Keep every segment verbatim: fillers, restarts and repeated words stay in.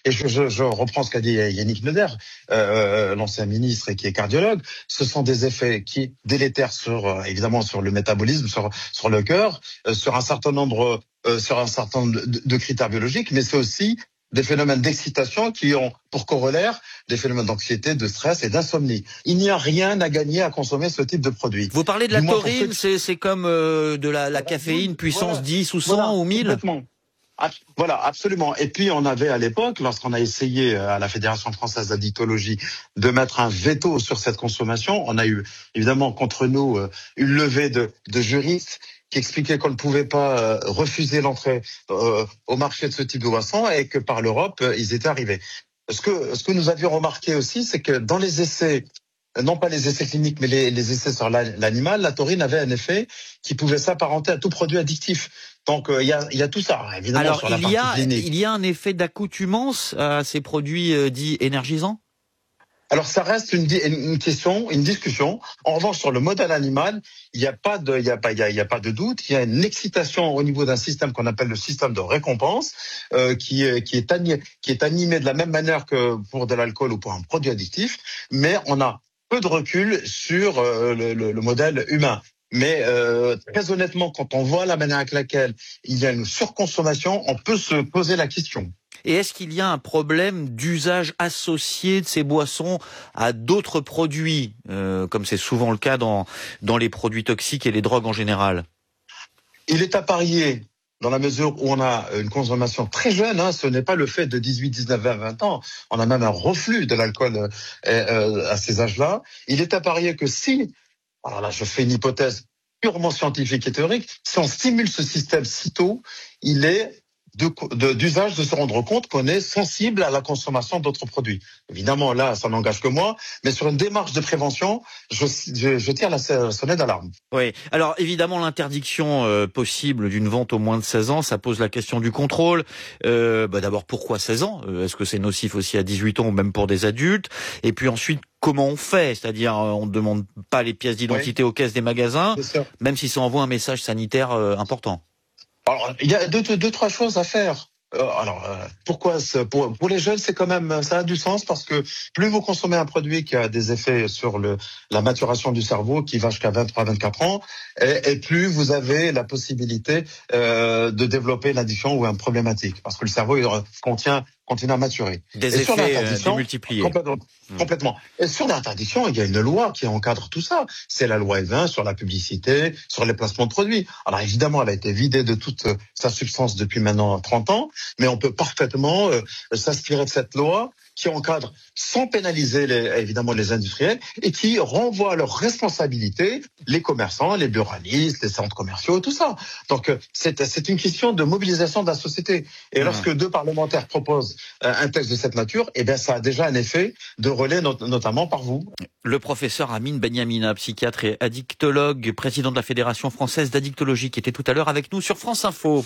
et je, je, je reprends ce qu'a dit Yannick Neuder, euh, l'ancien ministre et qui est cardiologue, ce sont des effets qui délétèrent sur, euh, évidemment, sur le métabolisme, sur, sur le cœur, euh, sur un certain nombre, euh, sur un certain nombre de, de critères biologiques, mais c'est aussi des phénomènes d'excitation qui ont pour corollaire des phénomènes d'anxiété, de stress et d'insomnie. Il n'y a rien à gagner à consommer ce type de produit. Vous parlez de la Du moins pour taurine, ceux qui- c'est, c'est comme euh, de la, la caféine puissance Voilà. dix ou cent Voilà, ou mille. complètement. Ah, Voilà, absolument. Et puis on avait à l'époque, lorsqu'on a essayé euh, à la Fédération française d'addictologie de mettre un veto sur cette consommation, on a eu évidemment contre nous euh, une levée de, de juristes qui expliquaient qu'on ne pouvait pas euh, refuser l'entrée euh, au marché de ce type de boisson et que par l'Europe, euh, ils étaient arrivés. Ce que, ce que nous avions remarqué aussi, c'est que dans les essais, non pas les essais cliniques, mais les, les essais sur la- l'animal, la taurine avait un effet qui pouvait s'apparenter à tout produit addictif. Donc il y, a, y a tout ça, évidemment, Alors sur la il partie y a clinique. il y a un effet d'accoutumance à ces produits euh, dits énergisants. Alors ça reste une, di- une question, une discussion. En revanche, sur le modèle animal, il n'y a pas de, il y a pas, il y a, il y a pas de doute. Il y a une excitation au niveau d'un système qu'on appelle le système de récompense, euh, qui est qui est animé, qui est animé de la même manière que pour de l'alcool ou pour un produit addictif, mais on a peu de recul sur euh, le, le, le modèle humain. Mais euh, très honnêtement, quand on voit la manière avec laquelle il y a une surconsommation, on peut se poser la question. Et est-ce qu'il y a un problème d'usage associé de ces boissons à d'autres produits, euh, comme c'est souvent le cas dans, dans les produits toxiques et les drogues en général? Il est à parier dans la mesure où on a une consommation très jeune, hein, ce n'est pas le fait de dix-huit, dix-neuf, vingt, vingt ans, on a même un reflux de l'alcool euh, euh, à ces âges-là. Il est à parier que si, alors là je fais une hypothèse purement scientifique et théorique, si on stimule ce système si tôt, il est de, de, d'usage de se rendre compte qu'on est sensible à la consommation d'autres produits. Évidemment, là, ça n'engage que moi, mais sur une démarche de prévention, je, je, je tire la sonnette d'alarme. Oui. Alors évidemment, l'interdiction euh, possible d'une vente au moins de seize ans, ça pose la question du contrôle. Euh, bah, d'abord, pourquoi seize ans? euh, Est-ce que c'est nocif aussi à dix-huit ans ou même pour des adultes? Et puis ensuite, comment on fait? C'est-à-dire, euh, on ne demande pas les pièces d'identité oui. aux caisses des magasins, même si ça envoie un message sanitaire euh, important. Alors, il y a deux, deux, deux trois choses à faire. Euh, alors, euh, pourquoi ce, pour, pour les jeunes, c'est quand même, ça a du sens parce que plus vous consommez un produit qui a des effets sur le, la maturation du cerveau, qui va jusqu'à vingt-trois, vingt-quatre ans, et, et plus vous avez la possibilité euh, de développer l'addiction ou une problématique, parce que le cerveau il contient continue à maturer. Des et effets sur l'interdiction, démultipliés. Complètement, mmh. complètement. Et sur l'interdiction, il y a une loi qui encadre tout ça. C'est la loi E vingt sur la publicité, sur les placements de produits. Alors évidemment, elle a été vidée de toute sa substance depuis maintenant trente ans, mais on peut parfaitement euh, s'inspirer de cette loi qui encadre sans pénaliser les, évidemment les industriels et qui renvoie à leur responsabilité les commerçants, les buralistes, les centres commerciaux, tout ça. Donc c'est, c'est une question de mobilisation de la société. Et mmh. lorsque deux parlementaires proposent euh, un texte de cette nature, eh bien ça a déjà un effet de relais, not- notamment par vous. Le professeur Amine Benyamina, psychiatre et addictologue, président de la Fédération française d'addictologie, qui était tout à l'heure avec nous sur France Info.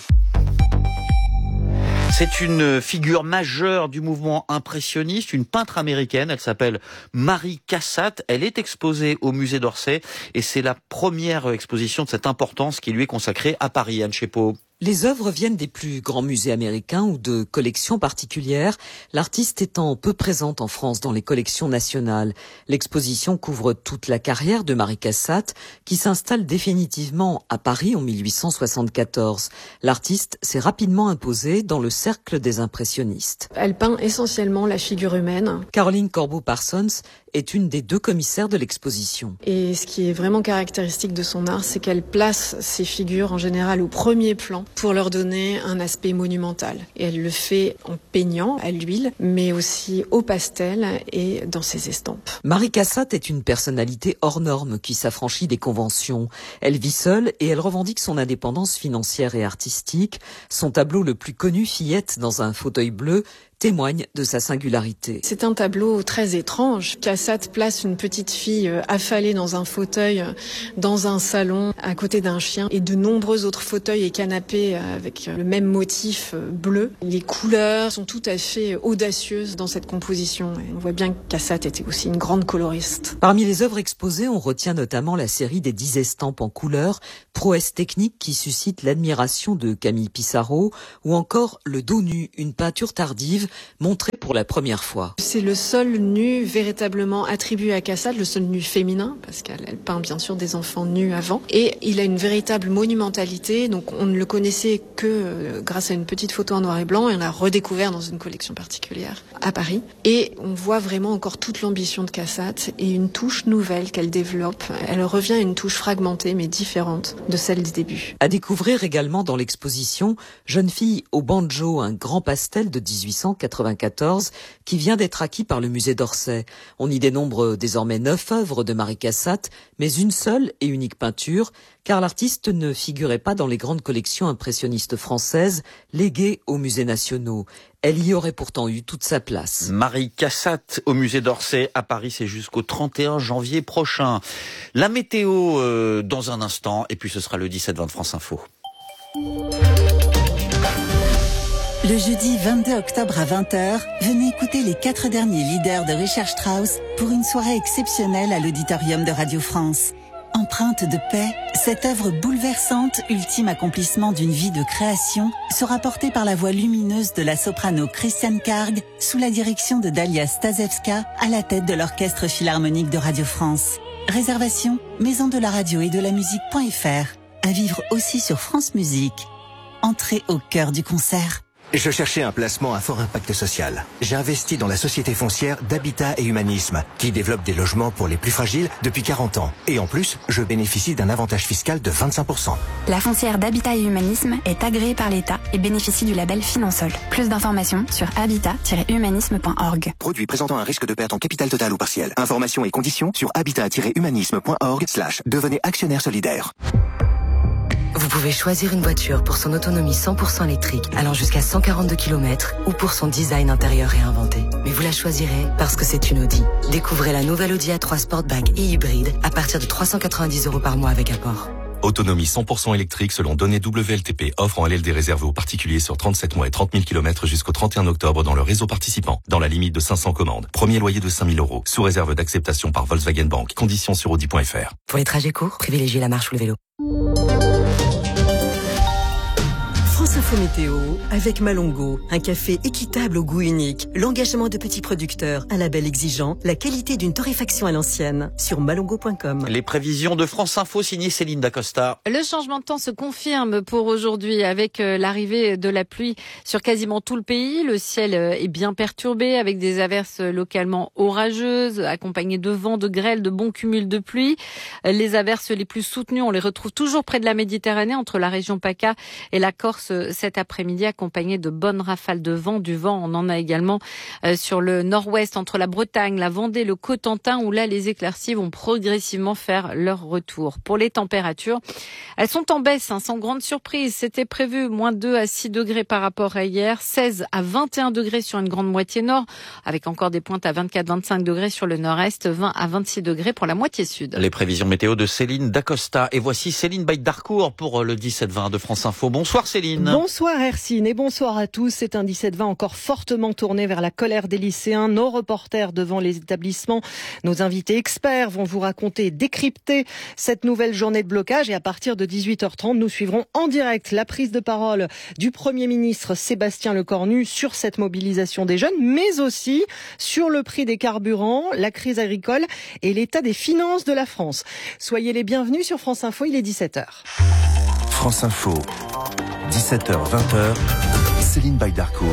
C'est une figure majeure du mouvement impressionniste, une peintre américaine, elle s'appelle Marie Cassatt, elle est exposée au musée d'Orsay et c'est la première exposition de cette importance qui lui est consacrée à Paris, Anne Chepot. Les œuvres viennent des plus grands musées américains ou de collections particulières, l'artiste étant peu présente en France dans les collections nationales. L'exposition couvre toute la carrière de Marie Cassatt, qui s'installe définitivement à Paris en mille huit cent soixante-quatorze. L'artiste s'est rapidement imposée dans le cercle des impressionnistes. Elle peint essentiellement la figure humaine. Caroline Corbeau-Parsons est une des deux commissaires de l'exposition. Et ce qui est vraiment caractéristique de son art, c'est qu'elle place ces figures en général au premier plan pour leur donner un aspect monumental. Et elle le fait en peignant à l'huile, mais aussi au pastel et dans ses estampes. Marie Cassatt est une personnalité hors norme qui s'affranchit des conventions. Elle vit seule et elle revendique son indépendance financière et artistique. Son tableau le plus connu, Fillette dans un fauteuil bleu, témoigne de sa singularité. C'est un tableau très étrange. Cassatt place une petite fille affalée dans un fauteuil, dans un salon, à côté d'un chien, et de nombreux autres fauteuils et canapés avec le même motif bleu. Les couleurs sont tout à fait audacieuses dans cette composition. Et on voit bien que Cassatt était aussi une grande coloriste. Parmi les œuvres exposées, on retient notamment la série des dix estampes en couleurs, prouesse technique qui suscite l'admiration de Camille Pissarro, ou encore Le dos nu, une peinture tardive montré pour la première fois. C'est le seul nu véritablement attribué à Cassatt, le seul nu féminin, parce qu'elle elle peint bien sûr des enfants nus avant. Et il a une véritable monumentalité, donc on ne le connaissait que euh, grâce à une petite photo en noir et blanc, et on l'a redécouvert dans une collection particulière à Paris. Et on voit vraiment encore toute l'ambition de Cassatt et une touche nouvelle qu'elle développe. Elle revient à une touche fragmentée mais différente de celle des débuts. À découvrir également dans l'exposition Jeune fille au banjo, un grand pastel de dix-huit cent quatre-vingt-quatorze qui vient d'être acquis par le musée d'Orsay. On y dénombre désormais neuf œuvres de Marie Cassatt, mais une seule et unique peinture, car l'artiste ne figurait pas dans les grandes collections impressionnistes françaises léguées aux musées nationaux. Elle y aurait pourtant eu toute sa place. Marie Cassatt au musée d'Orsay à Paris, c'est jusqu'au trente et un janvier prochain. La météo euh, dans un instant, et puis ce sera le dix-sept vingt de France Info. Le jeudi vingt-deux octobre à vingt heures, venez écouter les quatre derniers leaders de Richard Strauss pour une soirée exceptionnelle à l'auditorium de Radio France. Empreinte de paix, cette œuvre bouleversante, ultime accomplissement d'une vie de création, sera portée par la voix lumineuse de la soprano Christiane Karg sous la direction de Dalia Stasevska à la tête de l'Orchestre Philharmonique de Radio France. Réservation, maison de la radio et de la musique.fr. À vivre aussi sur France Musique. Entrez au cœur du concert. Je cherchais un placement à fort impact social. J'ai investi dans la société foncière d'Habitat et Humanisme, qui développe des logements pour les plus fragiles depuis quarante ans. Et en plus, je bénéficie d'un avantage fiscal de vingt-cinq pour cent. La foncière d'Habitat et Humanisme est agréée par l'État et bénéficie du label Finansol. Plus d'informations sur habitat tiret humanisme point org. Produit présentant un risque de perte en capital total ou partiel. Informations et conditions sur habitat tiret humanisme point org slash devenez actionnaire solidaire. Vous pouvez choisir une voiture pour son autonomie cent pour cent électrique allant jusqu'à cent quarante-deux kilomètres ou pour son design intérieur réinventé. Mais vous la choisirez parce que c'est une Audi. Découvrez la nouvelle Audi A trois Sportback et hybride à partir de trois cent quatre-vingt-dix euros par mois avec apport. Autonomie cent pour cent électrique selon données W L T P. Offre en L L D réservée aux particuliers sur trente-sept mois et trente mille kilomètres jusqu'au trente et un octobre dans le réseau participant. Dans la limite de cinq cents commandes. Premier loyer de cinq mille euros. Sous réserve d'acceptation par Volkswagen Bank. Conditions sur audi point fr. Pour les trajets courts, privilégiez la marche ou le vélo. France Info Météo avec Malongo, un café équitable au goût unique, l'engagement de petits producteurs, un label exigeant, la qualité d'une torréfaction à l'ancienne sur malongo point com. Les prévisions de France Info signées Céline Dacosta. Le changement de temps se confirme pour aujourd'hui avec l'arrivée de la pluie sur quasiment tout le pays. Le ciel est bien perturbé avec des averses localement orageuses accompagnées de vent, de grêle, de bons cumuls de pluie. Les averses les plus soutenues, on les retrouve toujours près de la Méditerranée entre la région PACA et la Corse cet après-midi, accompagné de bonnes rafales de vent. Du vent, on en a également euh, sur le nord-ouest, entre la Bretagne, la Vendée, le Cotentin, où là, les éclaircies vont progressivement faire leur retour. Pour les températures, elles sont en baisse, hein, sans grande surprise. C'était prévu moins deux à six degrés par rapport à hier, seize à vingt et un degrés sur une grande moitié nord, avec encore des pointes à vingt-quatre à vingt-cinq degrés sur le nord-est, vingt à vingt-six degrés pour la moitié sud. Les prévisions météo de Céline Dacosta. Et voici Céline Baïdarcourt pour le dix-sept vingt de France Info. Bonsoir Céline. Bonsoir Hercine et bonsoir à tous. C'est un dix-sept vingt encore fortement tourné vers la colère des lycéens. Nos reporters devant les établissements, nos invités experts vont vous raconter et décrypter cette nouvelle journée de blocage. Et à partir de dix-huit heures trente, nous suivrons en direct la prise de parole du Premier ministre Sébastien Lecornu sur cette mobilisation des jeunes, mais aussi sur le prix des carburants, la crise agricole et l'état des finances de la France. Soyez les bienvenus sur France Info, il est dix-sept heures. France Info, dix-sept heures vingt heures, Céline Baïdarcourt.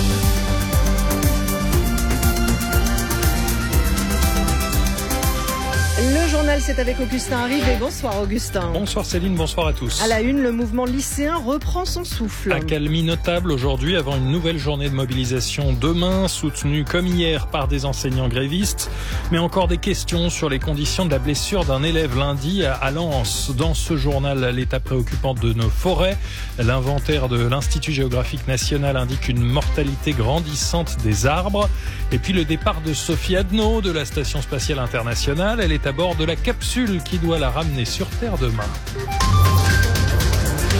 Le journal, c'est avec Augustin Arrivé. Bonsoir Augustin. Bonsoir Céline, bonsoir à tous. À la une, le mouvement lycéen reprend son souffle. Accalmie notable aujourd'hui avant une nouvelle journée de mobilisation demain, soutenue comme hier par des enseignants grévistes. Mais encore des questions sur les conditions de la blessure d'un élève lundi à Lens. Dans ce journal, l'état préoccupant de nos forêts. L'inventaire de l'Institut géographique national indique une mortalité grandissante des arbres. Et puis le départ de Sophie Adno de la Station spatiale internationale. Elle est à bord de la capsule qui doit la ramener sur Terre demain.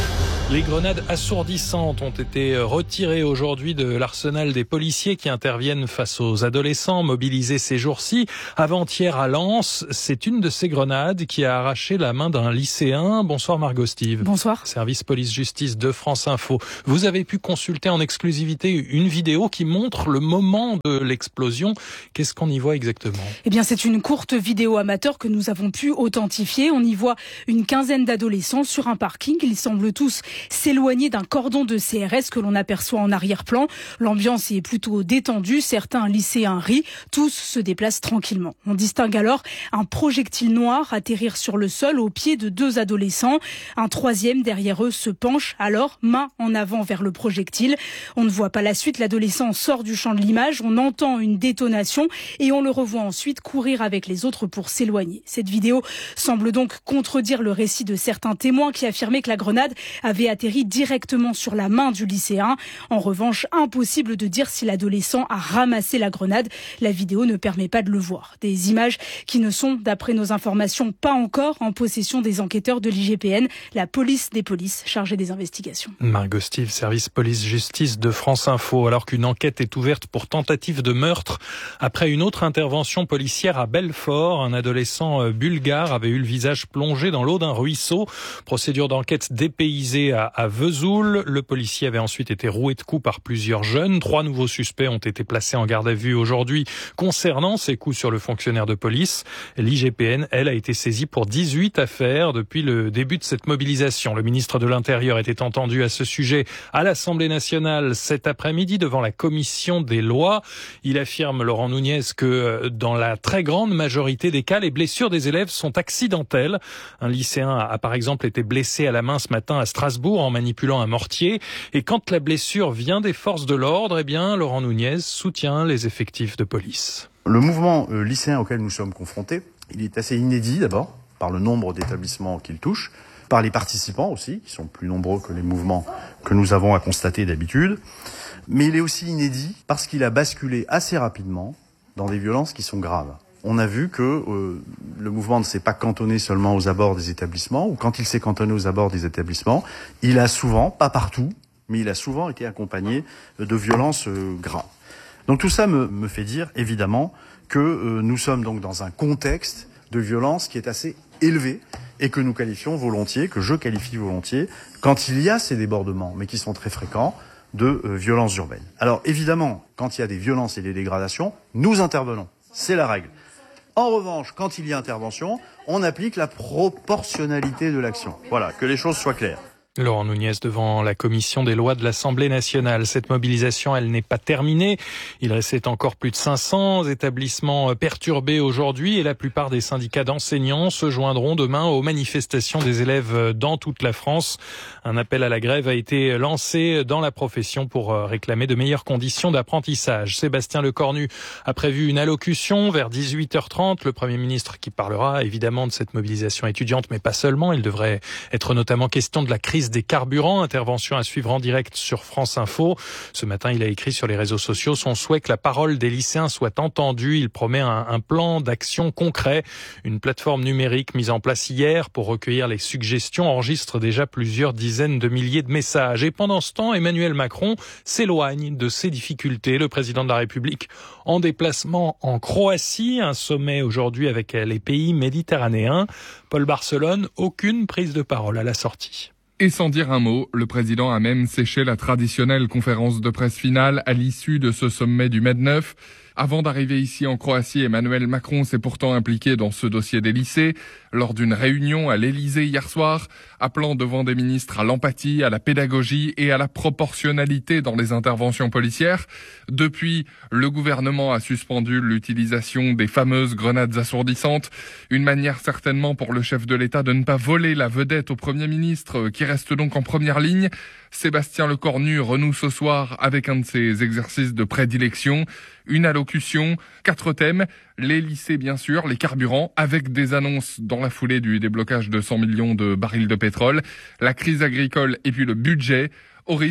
Les grenades assourdissantes ont été retirées aujourd'hui de l'arsenal des policiers qui interviennent face aux adolescents mobilisés ces jours-ci. Avant-hier à Lens, c'est une de ces grenades qui a arraché la main d'un lycéen. Bonsoir Margot Steve. Bonsoir. Service police-justice de France Info. Vous avez pu consulter en exclusivité une vidéo qui montre le moment de l'explosion. Qu'est-ce qu'on y voit exactement ? Eh bien, c'est une courte vidéo amateur que nous avons pu authentifier. On y voit une quinzaine d'adolescents sur un parking. Ils semblent tous s'éloigner d'un cordon de C R S que l'on aperçoit en arrière-plan. L'ambiance est plutôt détendue. Certains lycéens rient. Tous se déplacent tranquillement. On distingue alors un projectile noir atterrir sur le sol au pied de deux adolescents. Un troisième derrière eux se penche, alors main en avant vers le projectile. On ne voit pas la suite. L'adolescent sort du champ de l'image. On entend une détonation et on le revoit ensuite courir avec les autres pour s'éloigner. Cette vidéo semble donc contredire le récit de certains témoins qui affirmaient que la grenade avait atterri directement sur la main du lycéen. En revanche, impossible de dire si l'adolescent a ramassé la grenade. La vidéo ne permet pas de le voir. Des images qui ne sont, d'après nos informations, pas encore en possession des enquêteurs de l'I G P N, la police des polices chargée des investigations. Margot Steve, service police-justice de France Info, alors qu'une enquête est ouverte pour tentative de meurtre après une autre intervention policière à Belfort. Un adolescent bulgare avait eu le visage plongé dans l'eau d'un ruisseau. Procédure d'enquête dépaysée à, à Vesoul. Le policier avait ensuite été roué de coups par plusieurs jeunes. Trois nouveaux suspects ont été placés en garde à vue aujourd'hui concernant ces coups sur le fonctionnaire de police. L'I G P N, elle, a été saisie pour dix-huit affaires depuis le début de cette mobilisation. Le ministre de l'Intérieur était entendu à ce sujet à l'Assemblée nationale cet après-midi devant la commission des lois. Il affirme, Laurent Nunez, que dans la très grande majorité des cas, les blessures des élèves sont accidentelles. Un lycéen a par exemple été blessé à la main ce matin à Strasbourg en manipulant un mortier. Et quand la blessure vient des forces de l'ordre, eh bien, Laurent Nunez soutient les effectifs de police. Le mouvement euh, lycéen auquel nous sommes confrontés, il est assez inédit d'abord, par le nombre d'établissements qu'il touche, par les participants aussi, qui sont plus nombreux que les mouvements que nous avons à constater d'habitude. Mais il est aussi inédit parce qu'il a basculé assez rapidement dans des violences qui sont graves. On a vu que euh, le mouvement ne s'est pas cantonné seulement aux abords des établissements, ou quand il s'est cantonné aux abords des établissements, il a souvent, pas partout, mais il a souvent été accompagné de violences euh, graves. Donc tout ça me, me fait dire, évidemment, que euh, nous sommes donc dans un contexte de violence qui est assez élevé et que nous qualifions volontiers, que je qualifie volontiers, quand il y a ces débordements, mais qui sont très fréquents, de euh, violences urbaines. Alors évidemment, quand il y a des violences et des dégradations, nous intervenons. C'est la règle. En revanche, quand il y a intervention, on applique la proportionnalité de l'action. Voilà, que les choses soient claires. Laurent Nunez devant la commission des lois de l'Assemblée nationale. Cette mobilisation, elle n'est pas terminée. Il restait encore plus de cinq cents établissements perturbés aujourd'hui et la plupart des syndicats d'enseignants se joindront demain aux manifestations des élèves dans toute la France. Un appel à la grève a été lancé dans la profession pour réclamer de meilleures conditions d'apprentissage. Sébastien Lecornu a prévu une allocution vers dix-huit heures trente. Le Premier ministre qui parlera évidemment de cette mobilisation étudiante, mais pas seulement. Il devrait être notamment question de la crise des carburants, intervention à suivre en direct sur France Info. Ce matin, il a écrit sur les réseaux sociaux son souhait que la parole des lycéens soit entendue. Il promet un, un plan d'action concret. Une plateforme numérique mise en place hier pour recueillir les suggestions enregistre déjà plusieurs dizaines de milliers de messages. Et pendant ce temps, Emmanuel Macron s'éloigne de ces difficultés. Le président de la République en déplacement en Croatie, un sommet aujourd'hui avec les pays méditerranéens. Paul Barcelone, aucune prise de parole à la sortie. Et sans dire un mot, le président a même séché la traditionnelle conférence de presse finale à l'issue de ce sommet du Med neuf. Avant d'arriver ici en Croatie, Emmanuel Macron s'est pourtant impliqué dans ce dossier des lycées lors d'une réunion à l'Élysée hier soir, appelant devant des ministres à l'empathie, à la pédagogie et à la proportionnalité dans les interventions policières. Depuis, le gouvernement a suspendu l'utilisation des fameuses grenades assourdissantes, une manière certainement pour le chef de l'État de ne pas voler la vedette au Premier ministre, qui reste donc en première ligne. Sébastien Lecornu renoue ce soir avec un de ses exercices de prédilection, une allocution, quatre thèmes, les lycées bien sûr, les carburants, avec des annonces dans la foulée du déblocage de cent millions de barils de pétrole, la crise agricole et puis le budget, au risque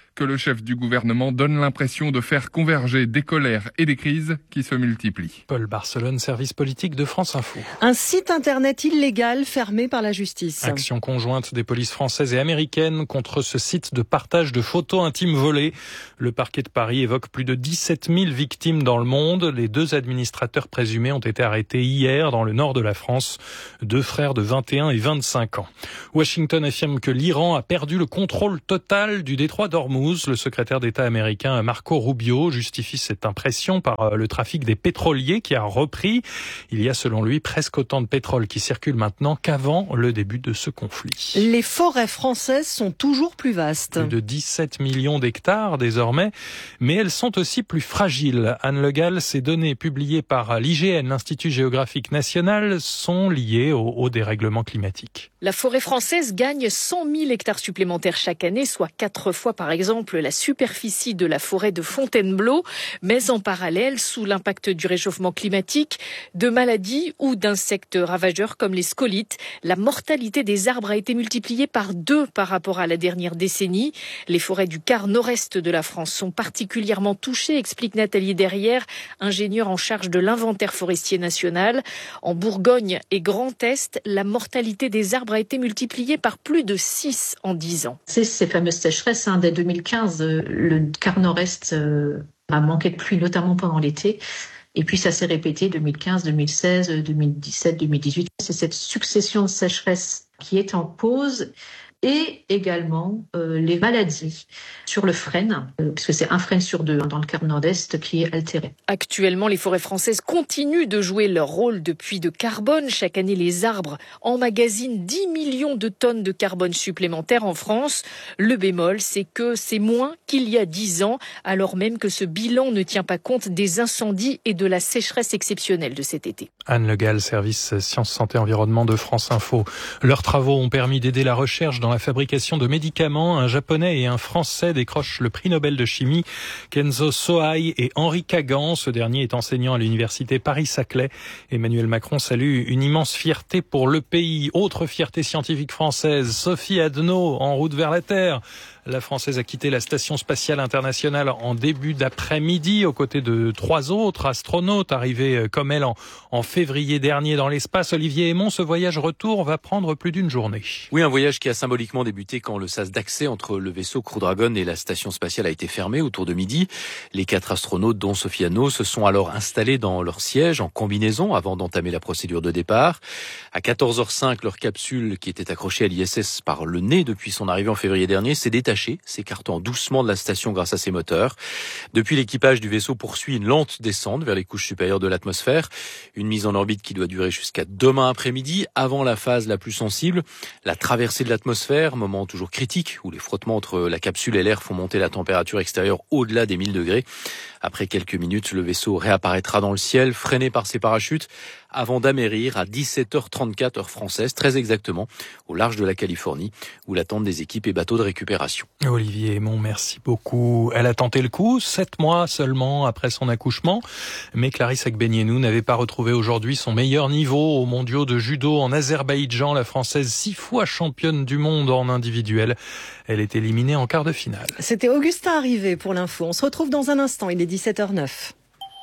que le chef du gouvernement donne l'impression de faire converger des colères et des crises qui se multiplient. Paul Barcelone, service politique de France Info. Un site internet illégal fermé par la justice. Action conjointe des polices françaises et américaines contre ce site de partage de photos intimes volées. Le parquet de Paris évoque plus de dix-sept mille victimes dans le monde. Les deux administrateurs présumés ont été arrêtés hier dans le nord de la France. Deux frères de vingt et un et vingt-cinq ans. Washington affirme que l'Iran a perdu le contrôle total du détroit d'Ormuz. Le secrétaire d'État américain Marco Rubio justifie cette impression par le trafic des pétroliers qui a repris. Il y a selon lui presque autant de pétrole qui circule maintenant qu'avant le début de ce conflit. Les forêts françaises sont toujours plus vastes. Plus de dix-sept millions d'hectares désormais, mais elles sont aussi plus fragiles. Anne Le Gall, ces données publiées par l'I G N, l'Institut géographique national, sont liées au, au dérèglement climatique. La forêt française gagne cent mille hectares supplémentaires chaque année, soit quatre fois par exemple la superficie de la forêt de Fontainebleau. Mais en parallèle, sous l'impact du réchauffement climatique, de maladies ou d'insectes ravageurs comme les scolites, la mortalité des arbres a été multipliée par deux par rapport à la dernière décennie. Les forêts du quart nord-est de la France sont particulièrement touchées, explique Nathalie Derrière, ingénieure en charge de l'inventaire forestier national. En Bourgogne et Grand Est, la mortalité des arbres a été multipliée par plus de six en dix ans. C'est ces fameuses sécheresses. Hein, dès deux mille quinze, le quart nord-est euh, a manqué de pluie, notamment pendant l'été. Et puis ça s'est répété deux mille quinze, deux mille seize, deux mille dix-sept, deux mille dix-huit. C'est cette succession de sécheresses qui est en cause. Et également euh, les maladies sur le frêne, euh, puisque c'est un frêne sur deux hein, dans le quart nord-est qui est altéré. Actuellement, les forêts françaises continuent de jouer leur rôle de puits de carbone. Chaque année, les arbres emmagasinent dix millions de tonnes de carbone supplémentaires en France. Le bémol, c'est que c'est moins qu'il y a dix ans, alors même que ce bilan ne tient pas compte des incendies et de la sécheresse exceptionnelle de cet été. Anne Le Gall, service Sciences, Santé, Environnement de France Info. Leurs travaux ont permis d'aider la recherche dans la fabrication de médicaments. Un Japonais et un Français décrochent le prix Nobel de chimie. Kenzo Sohai et Henri Kagan, ce dernier est enseignant à l'université Paris-Saclay. Emmanuel Macron salue une immense fierté pour le pays. Autre fierté scientifique française, Sophie Adno en route vers la Terre. La Française a quitté la Station spatiale internationale en début d'après-midi aux côtés de trois autres astronautes arrivés comme elle en, en février dernier dans l'espace. Olivier Aymon, ce voyage retour va prendre plus d'une journée. Oui, un voyage qui a symboliquement débuté quand le sas d'accès entre le vaisseau Crew Dragon et la Station spatiale a été fermé autour de midi. Les quatre astronautes, dont Sophie Adno, se sont alors installés dans leur siège en combinaison avant d'entamer la procédure de départ. À quatorze heures cinq, leur capsule, qui était accrochée à l'I S S par le nez depuis son arrivée en février dernier, s'est détachée, s'écartant doucement de la station grâce à ses moteurs. Depuis, l'équipage du vaisseau poursuit une lente descente vers les couches supérieures de l'atmosphère. Une mise en orbite qui doit durer jusqu'à demain après-midi, avant la phase la plus sensible, la traversée de l'atmosphère, moment toujours critique où les frottements entre la capsule et l'air font monter la température extérieure au-delà des mille degrés. Après quelques minutes, le vaisseau réapparaîtra dans le ciel, freiné par ses parachutes, avant d'amérir à dix-sept heures trente-quatre heure française, très exactement, au large de la Californie, où l'attendent des équipes et bateaux de récupération. Olivier Aymon, merci beaucoup. Elle a tenté le coup, sept mois seulement après son accouchement, mais Clarisse Agbenienou n'avait pas retrouvé aujourd'hui son meilleur niveau aux mondiaux de judo en Azerbaïdjan. La Française, six fois championne du monde en individuel, elle est éliminée en quart de finale. C'était Augustin Arrivé pour l'info. On se retrouve dans un instant, il est dix-sept heures neuf.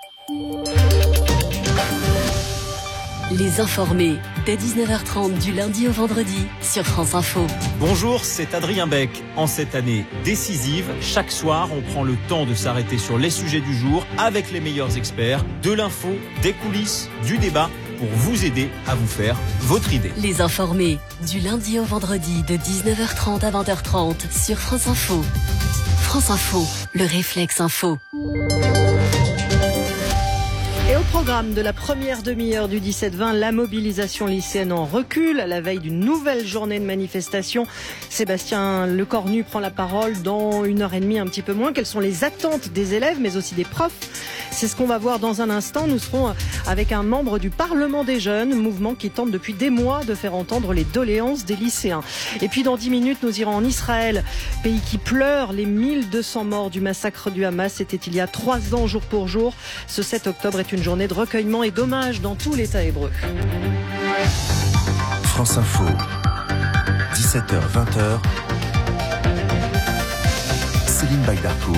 Les informés, dès dix-neuf heures trente du lundi au vendredi sur France Info. Bonjour, c'est Adrien Beck. En cette année décisive, chaque soir, on prend le temps de s'arrêter sur les sujets du jour avec les meilleurs experts, de l'info, des coulisses, du débat, pour vous aider à vous faire votre idée. Les informés, du lundi au vendredi de dix-neuf heures trente à vingt heures trente sur France Info. France Info, le réflexe info. Et au programme de la première demi-heure du dix-sept vingt, la mobilisation lycéenne en recul à la veille d'une nouvelle journée de manifestation. Sébastien Lecornu prend la parole dans une heure et demie, un petit peu moins. Quelles sont les attentes des élèves, mais aussi des profs? C'est ce qu'on va voir dans un instant. Nous serons avec un membre du Parlement des jeunes, mouvement qui tente depuis des mois de faire entendre les doléances des lycéens. Et puis dans dix minutes, nous irons en Israël, pays qui pleure les mille deux cents morts du massacre du Hamas. C'était il y a trois ans, jour pour jour. Ce sept octobre est une journée de recueillement et d'hommage dans tout l'État hébreu. France Info, dix-sept heures vingt. Céline Caroline Bagdarcourt.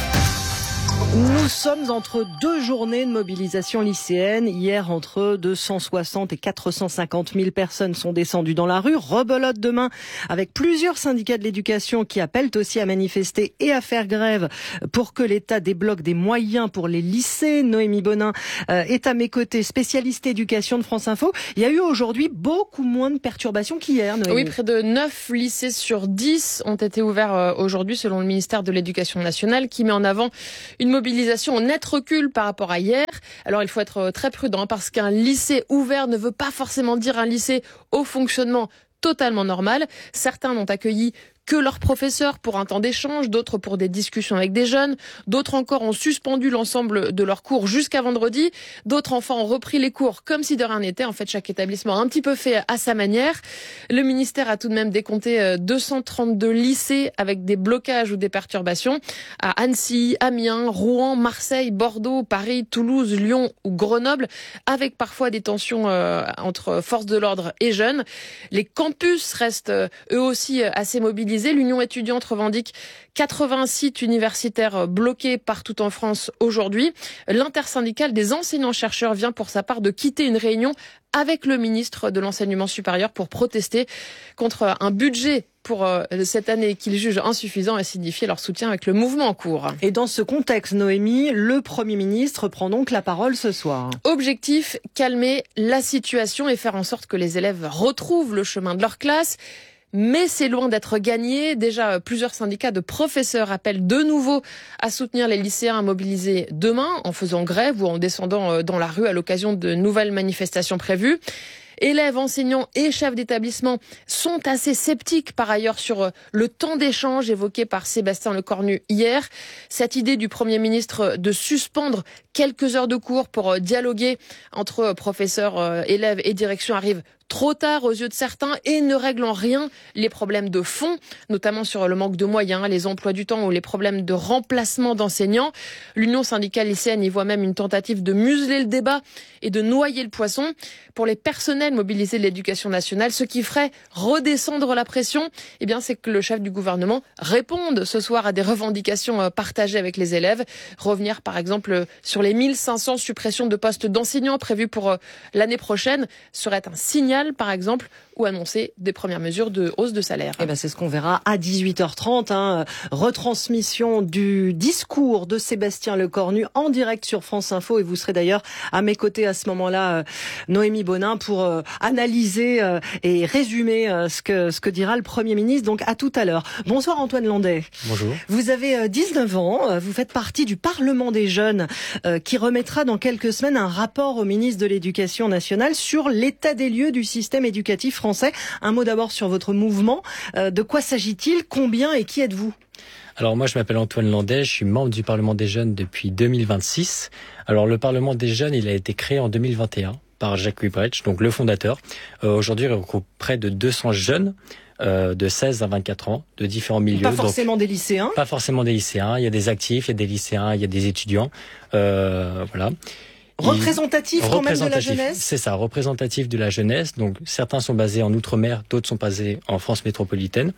Nous sommes entre deux journées de mobilisation lycéenne. Hier, entre deux cent soixante et quatre cent cinquante mille personnes sont descendues dans la rue. Rebelote demain avec plusieurs syndicats de l'éducation qui appellent aussi à manifester et à faire grève pour que l'État débloque des moyens pour les lycées. Noémie Bonin euh, est à mes côtés, spécialiste éducation de France Info. Il y a eu aujourd'hui beaucoup moins de perturbations qu'hier, Noémie. Oui, près de neuf lycées sur dix ont été ouverts aujourd'hui selon le ministère de l'Éducation nationale qui met en avant une mobilisation en net recul par rapport à hier. Alors il faut être très prudent parce qu'un lycée ouvert ne veut pas forcément dire un lycée au fonctionnement totalement normal. Certains n'ont accueilli que leurs professeurs pour un temps d'échange, d'autres pour des discussions avec des jeunes, d'autres encore ont suspendu l'ensemble de leurs cours jusqu'à vendredi, d'autres enfants ont repris les cours comme si de rien n'était. En fait, chaque établissement a un petit peu fait à sa manière. Le ministère a tout de même décompté deux cent trente-deux lycées avec des blocages ou des perturbations à Annecy, Amiens, Rouen, Marseille, Bordeaux, Paris, Toulouse, Lyon ou Grenoble, avec parfois des tensions euh, entre forces de l'ordre et jeunes. Les campus restent euh, eux aussi assez mobilisés. L'Union étudiante revendique quatre-vingts sites universitaires bloqués partout en France aujourd'hui. L'intersyndicale des enseignants-chercheurs vient pour sa part de quitter une réunion avec le ministre de l'Enseignement supérieur pour protester contre un budget pour cette année qu'ils jugent insuffisant et signifier leur soutien avec le mouvement en cours. Et dans ce contexte, Noémie, le Premier ministre prend donc la parole ce soir. Objectif, calmer la situation et faire en sorte que les élèves retrouvent le chemin de leur classe. Mais c'est loin d'être gagné. Déjà, plusieurs syndicats de professeurs appellent de nouveau à soutenir les lycéens à mobiliser demain en faisant grève ou en descendant dans la rue à l'occasion de nouvelles manifestations prévues. Élèves, enseignants et chefs d'établissement sont assez sceptiques par ailleurs sur le temps d'échange évoqué par Sébastien Lecornu hier. Cette idée du Premier ministre de suspendre quelques heures de cours pour dialoguer entre professeurs, élèves et direction arrive trop tard aux yeux de certains et ne règle en rien les problèmes de fond, notamment sur le manque de moyens, les emplois du temps ou les problèmes de remplacement d'enseignants. L'Union syndicale lycéenne y voit même une tentative de museler le débat et de noyer le poisson. Pour les personnels mobilisés de l'éducation nationale, ce qui ferait redescendre la pression, eh bien, c'est que le chef du gouvernement réponde ce soir à des revendications partagées avec les élèves. Revenir, par exemple, sur les mille cinq cents suppressions de postes d'enseignants prévues pour l'année prochaine serait un signal, par exemple, ou annoncer des premières mesures de hausse de salaire. Eh ben, c'est ce qu'on verra à dix-huit heures trente. Hein. Retransmission du discours de Sébastien Lecornu en direct sur France Info. Et vous serez d'ailleurs à mes côtés à ce moment-là, Noémie Bonin, pour euh, analyser euh, et résumer euh, ce que ce que dira le Premier ministre. Donc à tout à l'heure. Bonsoir Antoine Landais. Bonjour. Vous avez euh, dix-neuf ans. Vous faites partie du Parlement des jeunes euh, qui remettra dans quelques semaines un rapport au ministre de l'Éducation nationale sur l'état des lieux du système éducatif français. Un mot d'abord sur votre mouvement. Euh, de quoi s'agit-il? Combien et qui êtes-vous? Alors moi je m'appelle Antoine Landais, je suis membre du Parlement des jeunes depuis deux mille vingt-six. Alors le Parlement des jeunes, il a été créé en deux mille vingt et un par Jacques Hubrecht, donc le fondateur. Euh, aujourd'hui il regroupe près de deux cents jeunes euh, de seize à vingt-quatre ans, de différents milieux. Pas forcément donc, des lycéens. Pas forcément des lycéens, il y a des actifs, il y a des lycéens, il y a des étudiants. Euh, voilà. Représentatif quand même de la jeunesse. C'est ça, représentatif de la jeunesse. Donc certains sont basés en Outre-mer, d'autres sont basés en France métropolitaine.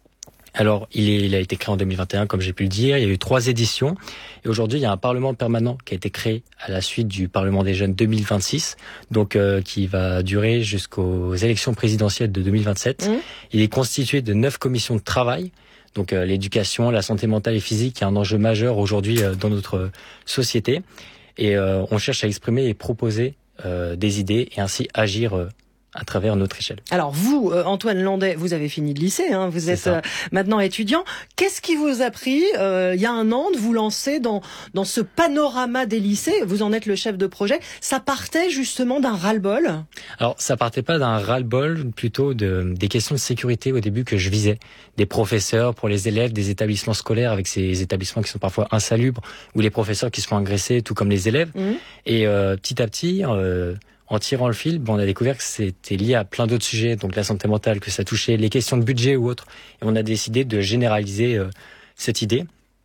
Alors il, est, il a été créé en deux mille vingt et un, comme j'ai pu le dire. Il y a eu trois éditions. Et aujourd'hui, il y a un Parlement permanent qui a été créé à la suite du Parlement des jeunes deux mille vingt-six, donc euh, qui va durer jusqu'aux élections présidentielles de deux mille vingt-sept. Mmh. Il est constitué de neuf commissions de travail. Donc euh, l'éducation, la santé mentale et physique est un enjeu majeur aujourd'hui euh, dans notre société. Et euh, on cherche à exprimer et proposer euh, des idées et ainsi agir euh, à travers notre échelle. Alors vous, euh, Antoine Landais, vous avez fini le lycée, hein, vous êtes euh, maintenant étudiant. Qu'est-ce qui vous a pris, euh, il y a un an, de vous lancer dans, dans ce panorama des lycées? Vous en êtes le chef de projet. Ça partait justement d'un ras-le-bol? Alors ça partait pas d'un ras-le-bol, plutôt de, des questions de sécurité au début que je visais. Des professeurs pour les élèves, des établissements scolaires avec ces établissements qui sont parfois insalubres, ou les professeurs qui se font agresser, tout comme les élèves. Mmh. Et euh, petit à petit... Euh, en tirant le fil, bon, on a découvert que c'était lié à plein d'autres sujets, donc la santé mentale, que ça touchait les questions de budget ou autres. Et on a décidé de généraliser euh, cette idée.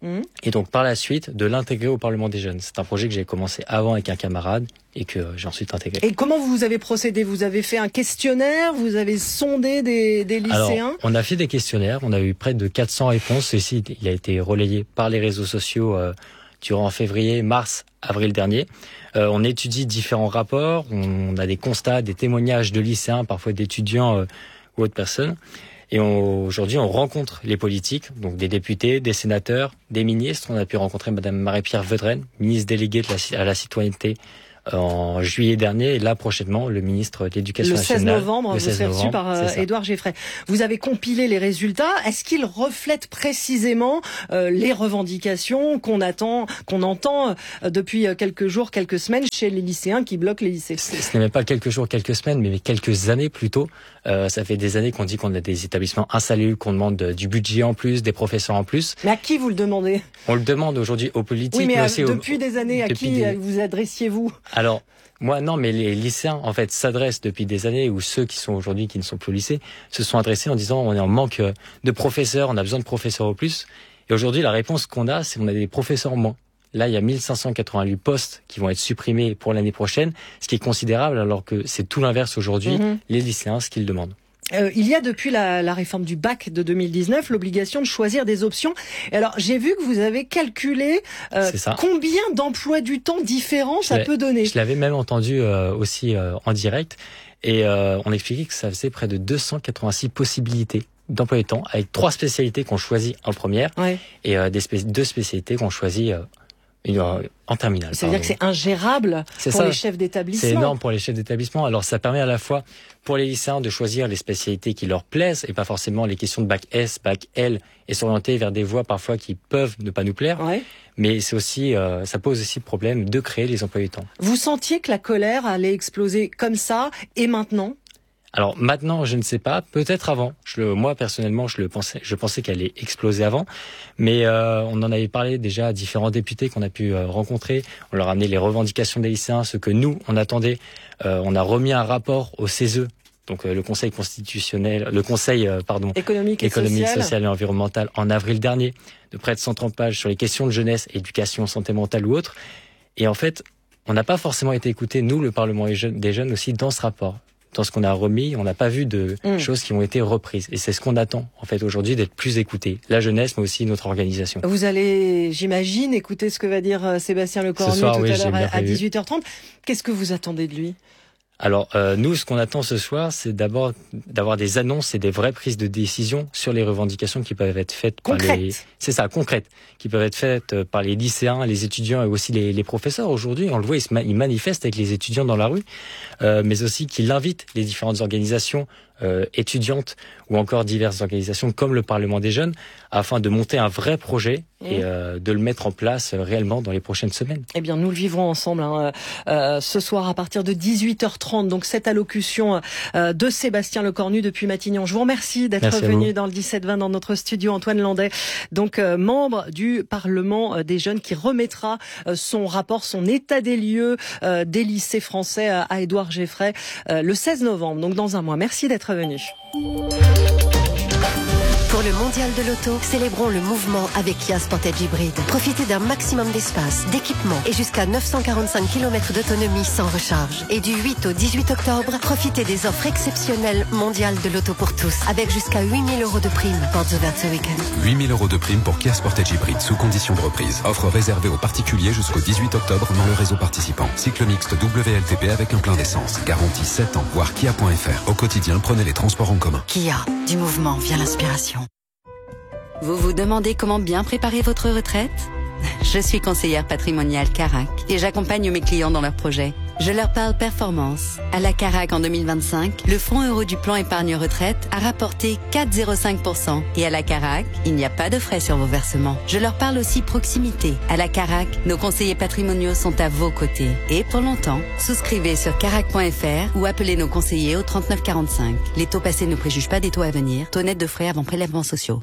Mmh. Et donc par la suite de l'intégrer au Parlement des jeunes. C'est un projet que j'ai commencé avant avec un camarade et que j'ai ensuite intégré. Et comment vous avez procédé? Vous avez fait un questionnaire? Vous avez sondé des, des lycéens? Alors, on a fait des questionnaires, on a eu près de quatre cents réponses. Ceci, il a été relayé par les réseaux sociaux euh, durant février, mars, avril dernier. Euh, on étudie différents rapports, on a des constats, des témoignages de lycéens, parfois d'étudiants euh, ou autres personnes. Et on, aujourd'hui, on rencontre les politiques, donc des députés, des sénateurs, des ministres. On a pu rencontrer Madame Marie-Pierre Vedrenne, ministre déléguée de la, à la citoyenneté euh, en juillet dernier. Et là, prochainement, le ministre de l'Éducation nationale. Le seize novembre, vous serez reçu par euh, Édouard Geffray. Vous avez compilé les résultats. Est-ce qu'ils reflètent précisément euh, les revendications qu'on attend, qu'on entend euh, depuis quelques jours, quelques semaines chez les lycéens qui bloquent les lycées? Ce n'est même pas quelques jours, quelques semaines, mais quelques années plutôt. Euh, ça fait des années qu'on dit qu'on a des établissements insalubres, qu'on demande de, du budget en plus, des professeurs en plus. Mais à qui vous le demandez? On le demande aujourd'hui aux politiques. Oui, mais, mais à, aussi depuis aux, des années, à qui des... vous adressiez-vous? Alors, moi, non, mais les lycéens, en fait, s'adressent depuis des années, ou ceux qui sont aujourd'hui, qui ne sont plus au lycée, se sont adressés en disant on est en manque de professeurs, on a besoin de professeurs au plus. Et aujourd'hui, la réponse qu'on a, c'est qu'on a des professeurs en moins. Là, il y a mille cinq cent quatre-vingt-huit postes qui vont être supprimés pour l'année prochaine, ce qui est considérable, alors que c'est tout l'inverse aujourd'hui, mmh. les lycéens, ce qu'ils demandent. Euh, il y a depuis la, la réforme du bac de deux mille dix-neuf l'obligation de choisir des options. Et alors j'ai vu que vous avez calculé euh, combien d'emplois du temps différents ça peut donner. Je l'avais même entendu euh, aussi euh, en direct et euh, on expliquait que ça faisait près de deux cent quatre-vingt-six possibilités d'emploi du temps avec trois spécialités qu'on choisit en première ouais. et euh, des spé- deux spécialités qu'on choisit euh, en terminale. Ça veut dire que c'est ingérable c'est pour ça. les chefs d'établissement. C'est énorme pour les chefs d'établissement. Alors ça permet à la fois pour les lycéens de choisir les spécialités qui leur plaisent et pas forcément les questions de bac S, bac L et s'orienter vers des voies parfois qui peuvent ne pas nous plaire. Ouais. Mais c'est aussi, euh, ça pose aussi le problème de créer les emplois du temps. Vous sentiez que la colère allait exploser comme ça et maintenant ? Alors maintenant, je ne sais pas. Peut-être avant. Je le, moi personnellement, je le pensais. Je pensais qu'elle allait exploser avant, mais euh, on en avait parlé déjà à différents députés qu'on a pu euh, rencontrer. On leur a amené les revendications des lycéens, ce que nous on attendait. Euh, on a remis un rapport au C E S E, donc euh, le Conseil constitutionnel, le Conseil euh, pardon économique, et économique social. social et environnemental en avril dernier, de près de cent trente pages sur les questions de jeunesse, éducation, santé mentale ou autre. Et en fait, on n'a pas forcément été écoutés, nous, le Parlement des jeunes aussi, dans ce rapport. Dans ce qu'on a remis, on n'a pas vu de mmh. choses qui ont été reprises. Et c'est ce qu'on attend, en fait, aujourd'hui, d'être plus écouté. La jeunesse, mais aussi notre organisation. Vous allez, j'imagine, écouter ce que va dire Sébastien Lecornu tout oui, à l'heure à dix-huit heures trente. Qu'est-ce que vous attendez de lui ? Alors, euh, nous, ce qu'on attend ce soir, c'est d'abord d'avoir des annonces et des vraies prises de décision sur les revendications qui peuvent être faites par concrètes. les... C'est ça, concrètes. Qui peuvent être faites par les lycéens, les étudiants et aussi les, les professeurs. Aujourd'hui, on le voit, ils, se ma... ils manifestent avec les étudiants dans la rue, euh, mais aussi qu'ils invitent les différentes organisations euh, étudiantes ou encore diverses organisations comme le Parlement des jeunes afin de monter un vrai projet mmh. et euh, de le mettre en place réellement dans les prochaines semaines. Eh bien, nous le vivrons ensemble hein, euh, ce soir à partir de dix-huit heures trente. Donc, cette allocution euh, de Sébastien Lecornu depuis Matignon. Je vous remercie d'être Merci venu dans le dix-sept vingt dans notre studio. Antoine Landais, donc euh, membre du Parlement des jeunes qui remettra euh, son rapport, son état des lieux euh, des lycées français à, à Édouard Geffray euh, le seize novembre, donc dans un mois. Merci d'être venu. Pour le mondial de l'auto, célébrons le mouvement avec Kia Sportage Hybride. Profitez d'un maximum d'espace, d'équipement et jusqu'à neuf cent quarante-cinq kilomètres d'autonomie sans recharge. Et du huit au dix-huit octobre, profitez des offres exceptionnelles mondiales de l'auto pour tous, avec jusqu'à huit mille euros de prime. Portes ouvertes ce week-end. huit mille euros de prime pour Kia Sportage Hybride sous condition de reprise. Offre réservée aux particuliers jusqu'au dix-huit octobre dans le réseau participant. Cycle mixte W L T P avec un plein d'essence. Garantie sept ans, voire kia point f r. Au quotidien, prenez les transports en commun. Kia, du mouvement vient l'inspiration. Vous vous demandez comment bien préparer votre retraite ? Je suis conseillère patrimoniale Carac et j'accompagne mes clients dans leurs projets. Je leur parle performance. À la Carac en deux mille vingt-cinq, le fonds euro du plan épargne retraite a rapporté quatre virgule zéro cinq pour cent. Et à la Carac, il n'y a pas de frais sur vos versements. Je leur parle aussi proximité. À la Carac, nos conseillers patrimoniaux sont à vos côtés. Et pour longtemps, souscrivez sur carac point f r ou appelez nos conseillers au trente-neuf quarante-cinq. Les taux passés ne préjugent pas des taux à venir. Taux net de frais avant prélèvements sociaux.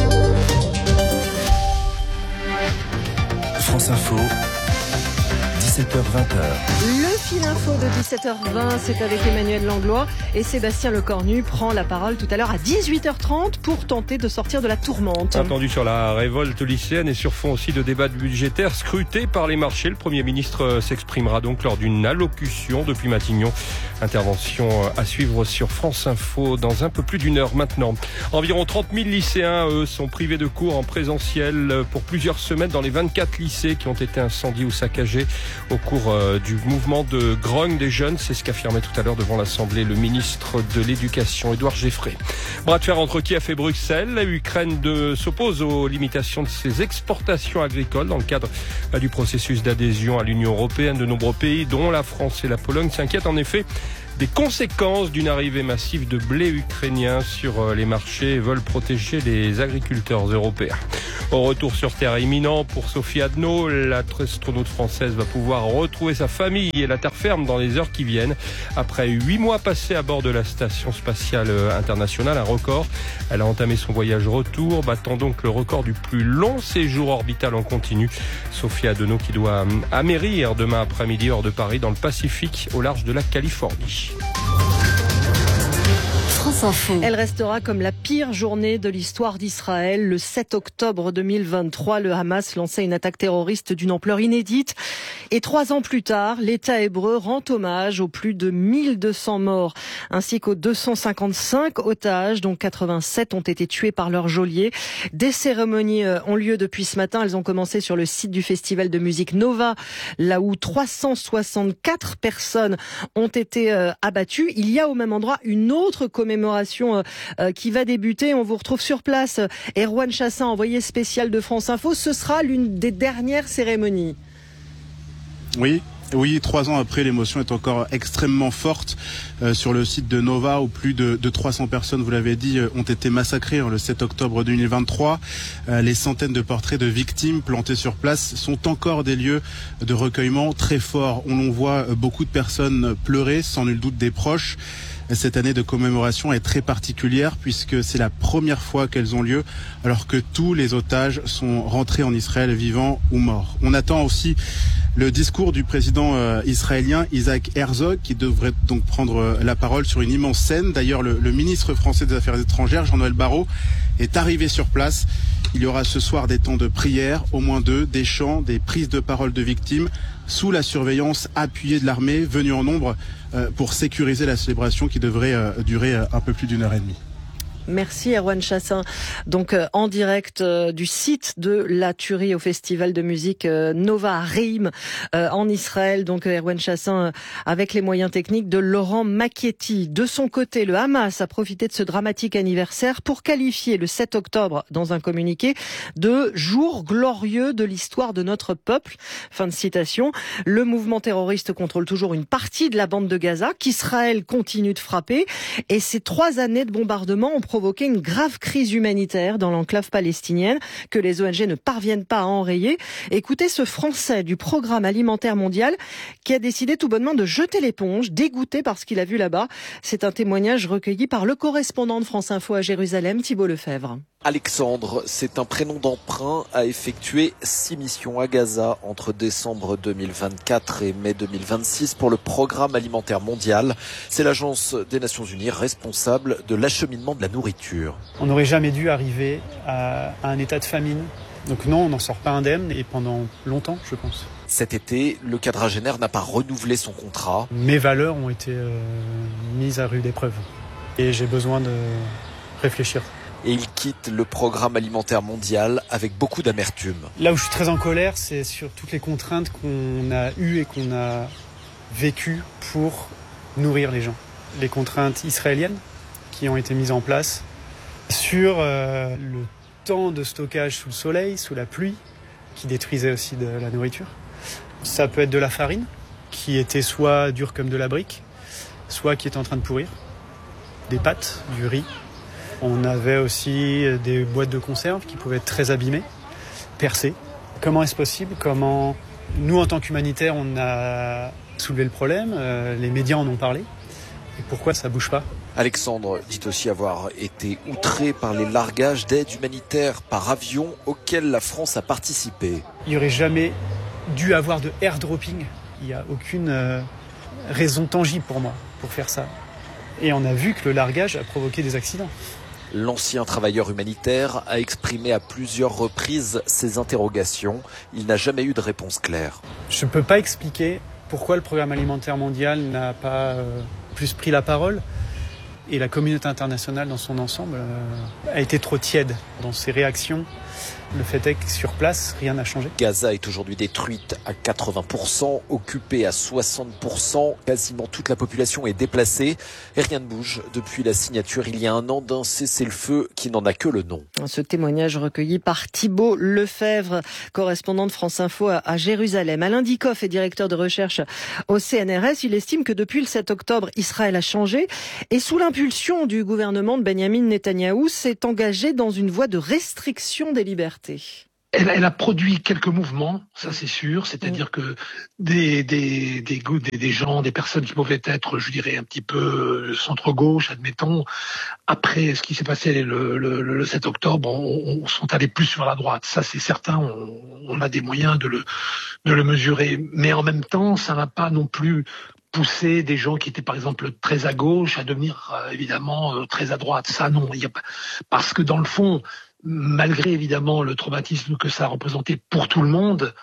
France Info, dix-sept heures vingt. Le fil info de dix-sept heures vingt, c'est avec Emmanuel Langlois et Sébastien Lecornu prend la parole tout à l'heure à dix-huit heures trente pour tenter de sortir de la tourmente. Attendu sur la révolte lycéenne et sur fond aussi de débats budgétaires scrutés par les marchés. Le Premier ministre s'exprimera donc lors d'une allocution depuis Matignon. Intervention à suivre sur France Info dans un peu plus d'une heure maintenant. Environ trente mille lycéens, eux, sont privés de cours en présentiel pour plusieurs semaines dans les vingt-quatre lycées qui ont été incendiés ou saccagés au cours du mouvement de grogne des jeunes. C'est ce qu'affirmait tout à l'heure devant l'Assemblée le ministre de l'Éducation, Édouard Geffray. Bras de fer entre Kiev et Bruxelles. L'Ukraine de, s'oppose aux limitations de ses exportations agricoles dans le cadre là, du processus d'adhésion à l'Union européenne. De nombreux pays, dont la France et la Pologne, s'inquiètent en effet des conséquences d'une arrivée massive de blé ukrainien sur les marchés et veulent protéger les agriculteurs européens. Au retour sur terre imminent pour Sophie Adno, l'astronaute française va pouvoir retrouver sa famille et la terre ferme dans les heures qui viennent. Après huit mois passés à bord de la station spatiale internationale, un record. Elle a entamé son voyage retour, battant donc le record du plus long séjour orbital en continu. Sophie Adno qui doit amérir demain après-midi hors de Paris dans le Pacifique au large de la Californie. Elle restera comme la pire journée de l'histoire d'Israël. Le sept octobre deux mille vingt-trois, le Hamas lançait une attaque terroriste d'une ampleur inédite. Et trois ans plus tard, l'État hébreu rend hommage aux plus de mille deux cents morts, ainsi qu'aux deux cent cinquante-cinq otages, dont quatre-vingt-sept ont été tués par leurs geôliers. Des cérémonies ont lieu depuis ce matin. Elles ont commencé sur le site du festival de musique Nova, là où trois cent soixante-quatre personnes ont été abattues. Il y a au même endroit une autre commémoration qui va débuter. On vous retrouve sur place. Erwan Chassin, envoyé spécial de France Info. Ce sera l'une des dernières cérémonies. Oui. Oui, trois ans après, l'émotion est encore extrêmement forte euh, sur le site de Nova où plus de, de trois cents personnes, vous l'avez dit, ont été massacrées le sept octobre deux mille vingt-trois. Euh, les centaines de portraits de victimes plantés sur place sont encore des lieux de recueillement très forts. On en voit beaucoup de personnes pleurer, sans nul doute des proches. Cette année de commémoration est très particulière puisque c'est la première fois qu'elles ont lieu alors que tous les otages sont rentrés en Israël vivants ou morts. On attend aussi le discours du président euh, israélien Isaac Herzog qui devrait donc prendre euh, la parole sur une immense scène. D'ailleurs, le, le ministre français des Affaires étrangères, Jean-Noël Barrot, est arrivé sur place. Il y aura ce soir des temps de prière, au moins deux, des chants, des prises de parole de victimes, sous la surveillance appuyée de l'armée, venue en nombre euh, pour sécuriser la célébration qui devrait euh, durer euh, un peu plus d'une heure et demie. Merci Erwan Chassin. Donc euh, en direct euh, du site de la tuerie au festival de musique euh, Nova Reim euh, en Israël. Donc Erwan Chassin euh, avec les moyens techniques de Laurent Macchietti. De son côté, le Hamas a profité de ce dramatique anniversaire pour qualifier le sept octobre dans un communiqué de jour glorieux de l'histoire de notre peuple. Fin de citation. Le mouvement terroriste contrôle toujours une partie de la bande de Gaza qu'Israël continue de frapper et ces trois années de bombardement ont provoqué une grave crise humanitaire dans l'enclave palestinienne que les O N G ne parviennent pas à enrayer. Écoutez ce Français du Programme alimentaire mondial qui a décidé tout bonnement de jeter l'éponge, dégoûté par ce qu'il a vu là-bas. C'est un témoignage recueilli par le correspondant de France Info à Jérusalem, Thibault Lefebvre. Alexandre, c'est un prénom d'emprunt, a effectué six missions à Gaza entre décembre deux mille vingt-quatre et mai deux mille vingt-six pour le Programme alimentaire mondial. C'est l'agence des Nations Unies responsable de l'acheminement de la nourriture. On n'aurait jamais dû arriver à un état de famine. Donc non, on n'en sort pas indemne et pendant longtemps, je pense. Cet été, le quadragénaire n'a pas renouvelé son contrat. Mes valeurs ont été euh, mises à rude épreuve et j'ai besoin de réfléchir. Et il quitte le Programme alimentaire mondial avec beaucoup d'amertume. Là où je suis très en colère, c'est sur toutes les contraintes qu'on a eues et qu'on a vécues pour nourrir les gens. Les contraintes israéliennes qui ont été mises en place sur euh, le temps de stockage sous le soleil, sous la pluie, qui détruisait aussi de la nourriture. Ça peut être de la farine, qui était soit dure comme de la brique, soit qui était en train de pourrir. Des pâtes, du riz. On avait aussi des boîtes de conserve qui pouvaient être très abîmées, percées. Comment est-ce possible ? Comment nous, en tant qu'humanitaires, on a soulevé le problème, euh, les médias en ont parlé. Et pourquoi ça bouge pas ? Alexandre dit aussi avoir été outré par les largages d'aide humanitaire par avion auxquels la France a participé. Il n'y aurait jamais dû avoir de airdropping Il n'y a aucune euh, raison tangible pour moi pour faire ça. Et on a vu que le largage a provoqué des accidents. L'ancien travailleur humanitaire a exprimé à plusieurs reprises ses interrogations. Il n'a jamais eu de réponse claire. Je ne peux pas expliquer pourquoi le Programme alimentaire mondial n'a pas euh, plus pris la parole. Et la communauté internationale dans son ensemble euh, a été trop tiède dans ses réactions. Le fait est que sur place, rien n'a changé. Gaza est aujourd'hui détruite à quatre-vingts pour cent, occupée à soixante pour cent. Quasiment toute la population est déplacée. Et rien ne bouge depuis la signature il y a un an d'un cessez-le-feu qui n'en a que le nom. Ce témoignage recueilli par Thibault Lefebvre, correspondant de France Info à Jérusalem. Alain Dikoff est directeur de recherche au C N R S. Il estime que depuis le sept octobre, Israël a changé. Et sous l'impulsion du gouvernement de Benyamin Netanyahou, s'est engagé dans une voie de restriction des libertés. Elle, elle a produit quelques mouvements, ça c'est sûr, c'est-à-dire que des, des, des, des, des gens, des personnes qui pouvaient être, je dirais, un petit peu centre-gauche, admettons, après ce qui s'est passé le, le, le sept octobre, on, on sont allés plus sur la droite. Ça c'est certain, on, on a des moyens de le, de le mesurer. Mais en même temps, ça n'a pas non plus poussé des gens qui étaient par exemple très à gauche à devenir euh, évidemment euh, très à droite. Ça non, il y a pas, parce que dans le fond, malgré évidemment le traumatisme que ça a représenté pour tout le monde,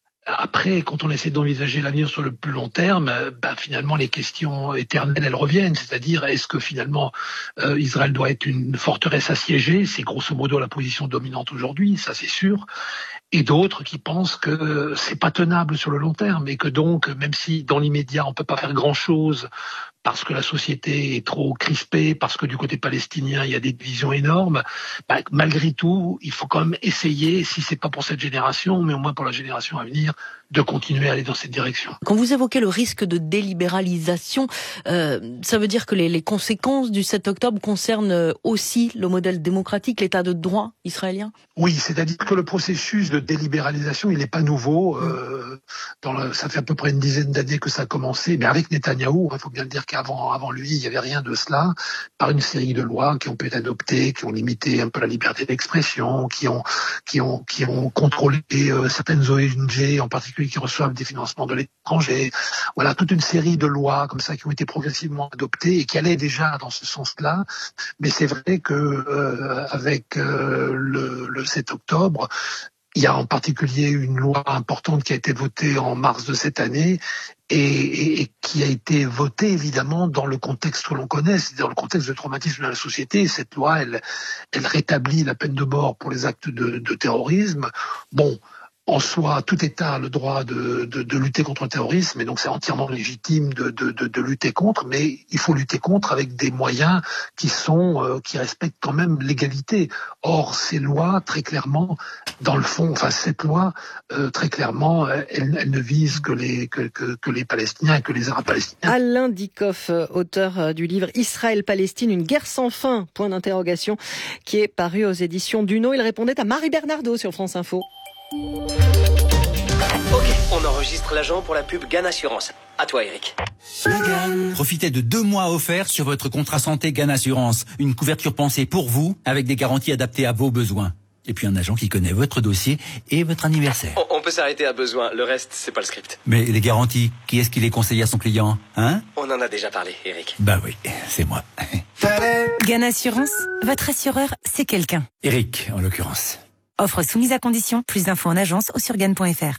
après, quand on essaie d'envisager l'avenir sur le plus long terme, ben, finalement les questions éternelles elles reviennent, c'est-à-dire est-ce que finalement euh, Israël doit être une forteresse assiégée, c'est grosso modo la position dominante aujourd'hui, ça c'est sûr, et d'autres qui pensent que c'est pas tenable sur le long terme et que donc même si dans l'immédiat on peut pas faire grand-chose parce que la société est trop crispée, parce que du côté palestinien, il y a des divisions énormes, bah, malgré tout, il faut quand même essayer, si c'est pas pour cette génération, mais au moins pour la génération à venir, de continuer à aller dans cette direction. Quand vous évoquez le risque de délibéralisation, euh, ça veut dire que les, les conséquences du sept octobre concernent aussi le modèle démocratique, l'état de droit israélien ? Oui, c'est-à-dire que le processus de délibéralisation, il n'est pas nouveau. Euh, dans le, ça fait à peu près une dizaine d'années que ça a commencé, mais avec Netanyahou, il faut bien le dire qu'avant avant lui, il n'y avait rien de cela, par une série de lois qui ont pu être adoptées, qui ont limité un peu la liberté d'expression, qui ont qui ont qui ont contrôlé euh, certaines O N G, en particulier qui reçoivent des financements de l'étranger. Voilà, toute une série de lois comme ça qui ont été progressivement adoptées et qui allaient déjà dans ce sens-là. Mais c'est vrai que euh, avec euh, le, le sept octobre, il y a en particulier une loi importante qui a été votée en mars de cette année et, et, et qui a été votée évidemment dans le contexte que l'on connaît, c'est dans le contexte de traumatisme de la société. Cette loi, elle, elle rétablit la peine de mort pour les actes de, de terrorisme. Bon, en soi, tout État a le droit de, de, de lutter contre le terrorisme, et donc c'est entièrement légitime de, de, de, de lutter contre, mais il faut lutter contre avec des moyens qui sont euh, qui respectent quand même l'égalité. Or, ces lois, très clairement, dans le fond, enfin cette loi, euh, très clairement, elle, elle ne vise que les que, que, que les Palestiniens et que les Arabes palestiniens. Alain Dikoff, auteur du livre Israël-Palestine, une guerre sans fin, point d'interrogation, qui est paru aux éditions Duno. Il répondait à Marie Bernardo sur France Info. Ok, on enregistre l'agent pour la pub Gann Assurance. À toi, Eric. Profitez de deux mois offerts sur votre contrat santé Gann Assurance. Une couverture pensée pour vous, avec des garanties adaptées à vos besoins. Et puis un agent qui connaît votre dossier et votre anniversaire. On, on peut s'arrêter à besoin, le reste, c'est pas le script. Mais les garanties, qui est-ce qui les conseille à son client, hein? On en a déjà parlé, Eric. Bah oui, c'est moi. Gann Assurance, votre assureur, c'est quelqu'un. Eric, en l'occurrence. Offre soumise à condition, plus d'infos en agence ou sur gann point f r.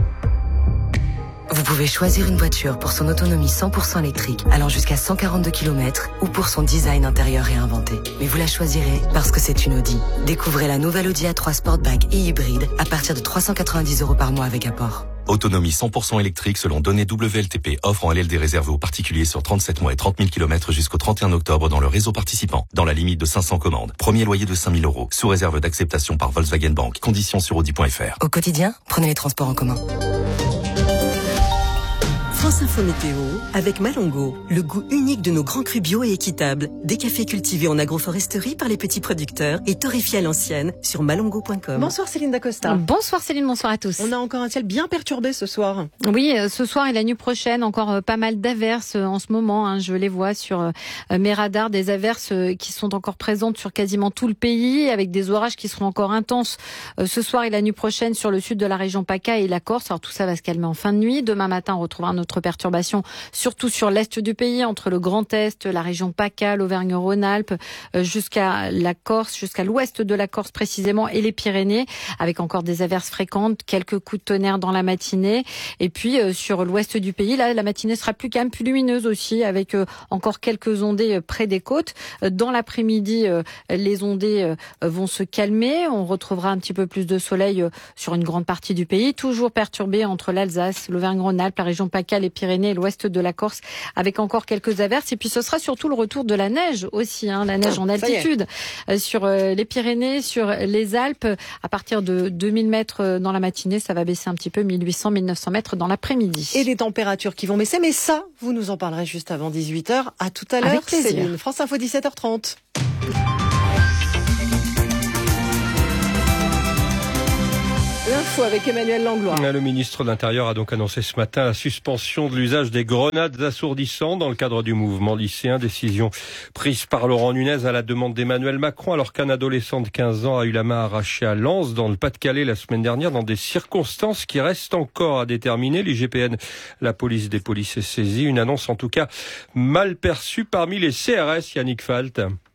Vous pouvez choisir une voiture pour son autonomie cent pour cent électrique, allant jusqu'à cent quarante-deux kilomètres, ou pour son design intérieur réinventé. Mais vous la choisirez parce que c'est une Audi. Découvrez la nouvelle Audi A trois Sportback et hybride à partir de trois cent quatre-vingt-dix euros par mois avec apport. Autonomie cent pour cent électrique selon données W L T P. Offre en L L D réservée aux particuliers sur trente-sept mois et trente mille kilomètres jusqu'au trente et un octobre dans le réseau participant. Dans la limite de cinq cents commandes. Premier loyer de cinq mille euros. Sous réserve d'acceptation par Volkswagen Bank. Conditions sur audi point f r. Au quotidien, prenez les transports en commun. France Info Météo avec Malongo, le goût unique de nos grands crus bio et équitables. Des cafés cultivés en agroforesterie par les petits producteurs et torréfiés à l'ancienne sur malongo point com. Bonsoir Céline Dacosta. Bonsoir Céline, bonsoir à tous. On a encore un ciel bien perturbé ce soir. Oui, ce soir et la nuit prochaine, encore pas mal d'averses en ce moment. Hein, je les vois sur mes radars, des averses qui sont encore présentes sur quasiment tout le pays, avec des orages qui seront encore intenses ce soir et la nuit prochaine sur le sud de la région PACA et la Corse. Alors tout ça va se calmer en fin de nuit. Demain matin, on retrouvera notre perturbation, surtout sur l'est du pays, entre le Grand Est, la région PACA, l'Auvergne-Rhône-Alpes, jusqu'à la Corse, jusqu'à l'ouest de la Corse précisément, et les Pyrénées, avec encore des averses fréquentes, quelques coups de tonnerre dans la matinée. Et puis euh, sur l'ouest du pays, là, la matinée sera plus calme, plus lumineuse aussi, avec euh, encore quelques ondées euh, près des côtes. Dans l'après-midi, euh, les ondées euh, vont se calmer. On retrouvera un petit peu plus de soleil euh, sur une grande partie du pays, toujours perturbé entre l'Alsace, l'Auvergne-Rhône-Alpes, la région PACA, les Pyrénées et l'ouest de la Corse, avec encore quelques averses. Et puis ce sera surtout le retour de la neige aussi, hein, la neige en altitude euh, sur euh, les Pyrénées, sur les Alpes. À partir de deux mille mètres dans la matinée, ça va baisser un petit peu, mille huit cents, mille neuf cents mètres dans l'après-midi. Et des températures qui vont baisser, mais ça, vous nous en parlerez juste avant dix-huit heures. À tout à l'heure. Avec plaisir. Céline, France Info, dix-sept heures trente. L'info avec Emmanuel Langlois. Le ministre de l'Intérieur a donc annoncé ce matin la suspension de l'usage des grenades assourdissantes dans le cadre du mouvement lycéen. Décision prise par Laurent Nunez à la demande d'Emmanuel Macron, alors qu'un adolescent de quinze ans a eu la main arrachée à Lens, dans le Pas-de-Calais, la semaine dernière, dans des circonstances qui restent encore à déterminer. L'I G P N, la police des polices, est saisie. Une annonce en tout cas mal perçue parmi les C R S. Yannick Falt.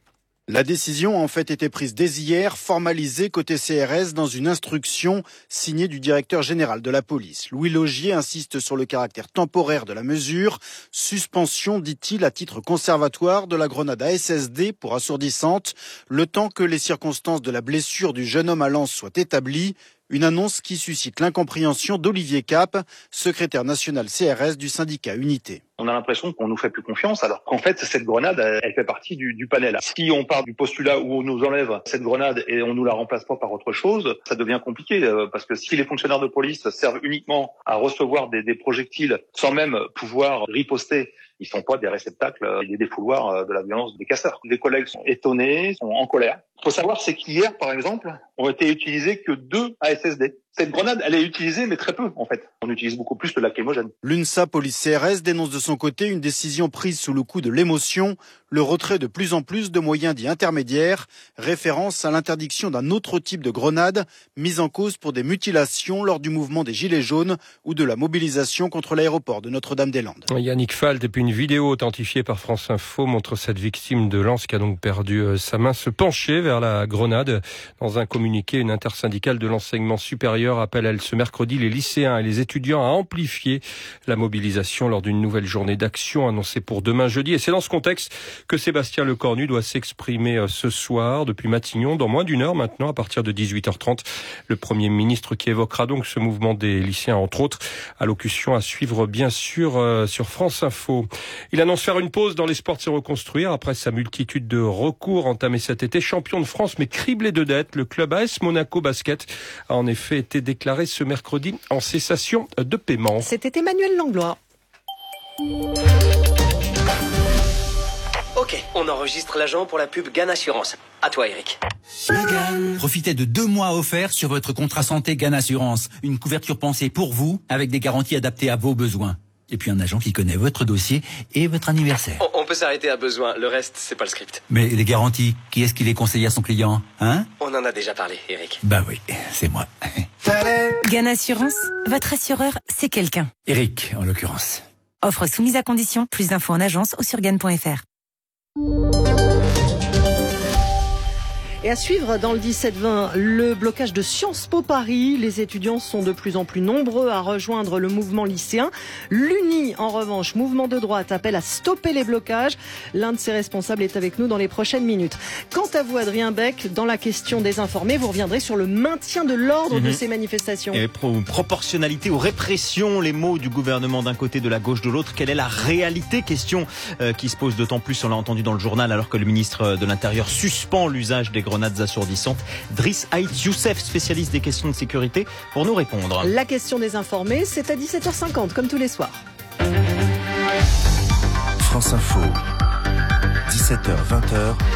La décision a en fait été prise dès hier, formalisée côté C R S dans une instruction signée du directeur général de la police. Louis Laugier insiste sur le caractère temporaire de la mesure. Suspension, dit-il, à titre conservatoire de la grenade A S S D pour assourdissante, le temps que les circonstances de la blessure du jeune homme à Lens soient établies. Une annonce qui suscite l'incompréhension d'Olivier Cap, secrétaire national C R S du syndicat Unité. On a l'impression qu'on nous fait plus confiance, alors qu'en fait, cette grenade, elle fait partie du, du panel. Si on part du postulat où on nous enlève cette grenade et on nous la remplace pas par autre chose, ça devient compliqué, parce que si les fonctionnaires de police servent uniquement à recevoir des, des projectiles sans même pouvoir riposter, ils sont pas des réceptacles et des défouloirs de la violence des casseurs. Des collègues sont étonnés, sont en colère. Il faut savoir, c'est qu'hier, par exemple, ont été utilisés que deux A S S D. Cette grenade, elle est utilisée, mais très peu, en fait. On utilise beaucoup plus le lacrymogène. L'UNSA Police C R S dénonce de son côté une décision prise sous le coup de l'émotion, le retrait de plus en plus de moyens dits intermédiaires, référence à l'interdiction d'un autre type de grenade, mise en cause pour des mutilations lors du mouvement des Gilets jaunes ou de la mobilisation contre l'aéroport de Notre-Dame-des-Landes. Yannick Falt, et puis une vidéo authentifiée par France Info montre cette victime de Lens qui a donc perdu sa main se pencher vers la grenade. Dans un communiqué, une intersyndicale de l'enseignement supérieur appelle elle ce mercredi les lycéens et les étudiants à amplifier la mobilisation lors d'une nouvelle journée d'action annoncée pour demain jeudi. Et c'est dans ce contexte que Sébastien Lecornu doit s'exprimer ce soir depuis Matignon, dans moins d'une heure maintenant, à partir de dix-huit heures trente. Le Premier ministre qui évoquera donc ce mouvement des lycéens, entre autres, allocution à suivre bien sûr euh, sur France Info. Il annonce faire une pause dans les sports de se reconstruire après sa multitude de recours entamés cet été. Champion de France mais criblé de dettes, le club A S Monaco Basket a en effet été déclaré ce mercredi en cessation de paiement. C'était Emmanuel Langlois. Ok, on enregistre l'agent pour la pub Gann Assurance. À toi, Eric. Profitez de deux mois offerts sur votre contrat santé Gann Assurance. Une couverture pensée pour vous, avec des garanties adaptées à vos besoins. Et puis un agent qui connaît votre dossier et votre anniversaire. On, on peut s'arrêter à besoin, le reste, c'est pas le script. Mais les garanties, qui est-ce qui les conseille à son client, hein? On en a déjà parlé, Eric. Bah oui, c'est moi. Gann Assurance, votre assureur, c'est quelqu'un. Eric, en l'occurrence. Offre soumise à condition, plus d'infos en agence ou sur gann point f r. Et à suivre dans le dix-sept vingt, le blocage de Sciences Po Paris. Les étudiants sont de plus en plus nombreux à rejoindre le mouvement lycéen. L'Uni, en revanche, mouvement de droite, appelle à stopper les blocages. L'un de ses responsables est avec nous dans les prochaines minutes. Quant à vous, Adrien Beck, dans la question des informés, vous reviendrez sur le maintien de l'ordre mmh. de ces manifestations. Et pro- proportionnalité aux répressions, les mots du gouvernement d'un côté, de la gauche de l'autre. Quelle est la réalité? Question euh, qui se pose d'autant plus, on l'a entendu dans le journal, alors que le ministre de l'Intérieur suspend l'usage des grenades assourdissantes. Driss Haït Youssef, spécialiste des questions de sécurité, pour nous répondre. La question des informés, c'est à dix-sept heures cinquante, comme tous les soirs. France Info, dix-sept heures vingt.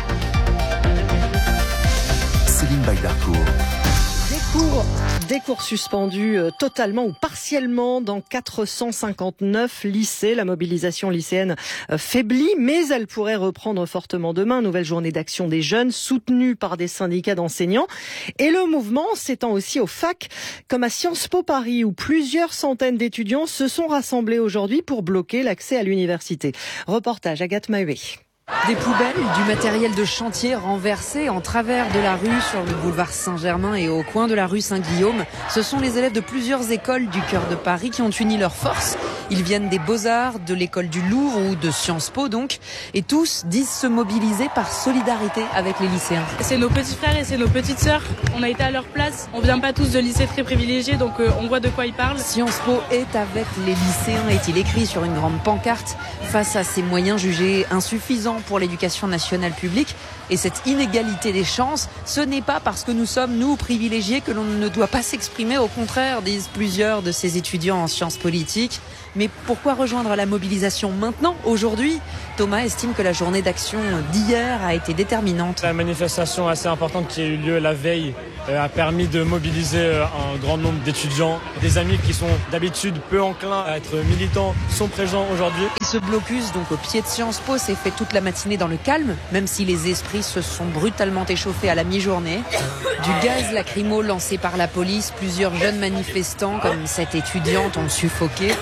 Céline Baydarcourt. Des cours, des cours suspendus euh, totalement ou partiellement dans quatre cent cinquante-neuf lycées. La mobilisation lycéenne euh, faiblit, mais elle pourrait reprendre fortement demain. Nouvelle journée d'action des jeunes, soutenue par des syndicats d'enseignants. Et le mouvement s'étend aussi aux facs, comme à Sciences Po Paris, où plusieurs centaines d'étudiants se sont rassemblés aujourd'hui pour bloquer l'accès à l'université. Reportage Agathe Mahé. Des poubelles, du matériel de chantier renversé en travers de la rue sur le boulevard Saint-Germain et au coin de la rue Saint-Guillaume. Ce sont les élèves de plusieurs écoles du cœur de Paris qui ont uni leurs forces. Ils viennent des Beaux-Arts, de l'école du Louvre ou de Sciences Po donc. Et tous disent se mobiliser par solidarité avec les lycéens. C'est nos petits frères et c'est nos petites sœurs. On a été à leur place. On vient pas tous de lycées très privilégiés, donc euh, on voit de quoi ils parlent. Sciences Po est avec les lycéens, est-il écrit sur une grande pancarte. Face à ces moyens jugés insuffisants pour l'éducation nationale publique et cette inégalité des chances, ce n'est pas parce que nous sommes, nous, privilégiés que l'on ne doit pas s'exprimer. Au contraire, disent plusieurs de ces étudiants en sciences politiques. Mais pourquoi rejoindre la mobilisation maintenant, aujourd'hui ? Thomas estime que la journée d'action d'hier a été déterminante. La manifestation assez importante qui a eu lieu la veille a permis de mobiliser un grand nombre d'étudiants. Des amis qui sont d'habitude peu enclins à être militants sont présents aujourd'hui. Et ce blocus, donc au pied de Sciences Po, s'est fait toute la matinée dans le calme, même si les esprits se sont brutalement échauffés à la mi-journée. Du gaz lacrymo lancé par la police, plusieurs jeunes manifestants, comme cette étudiante, ont suffoqué.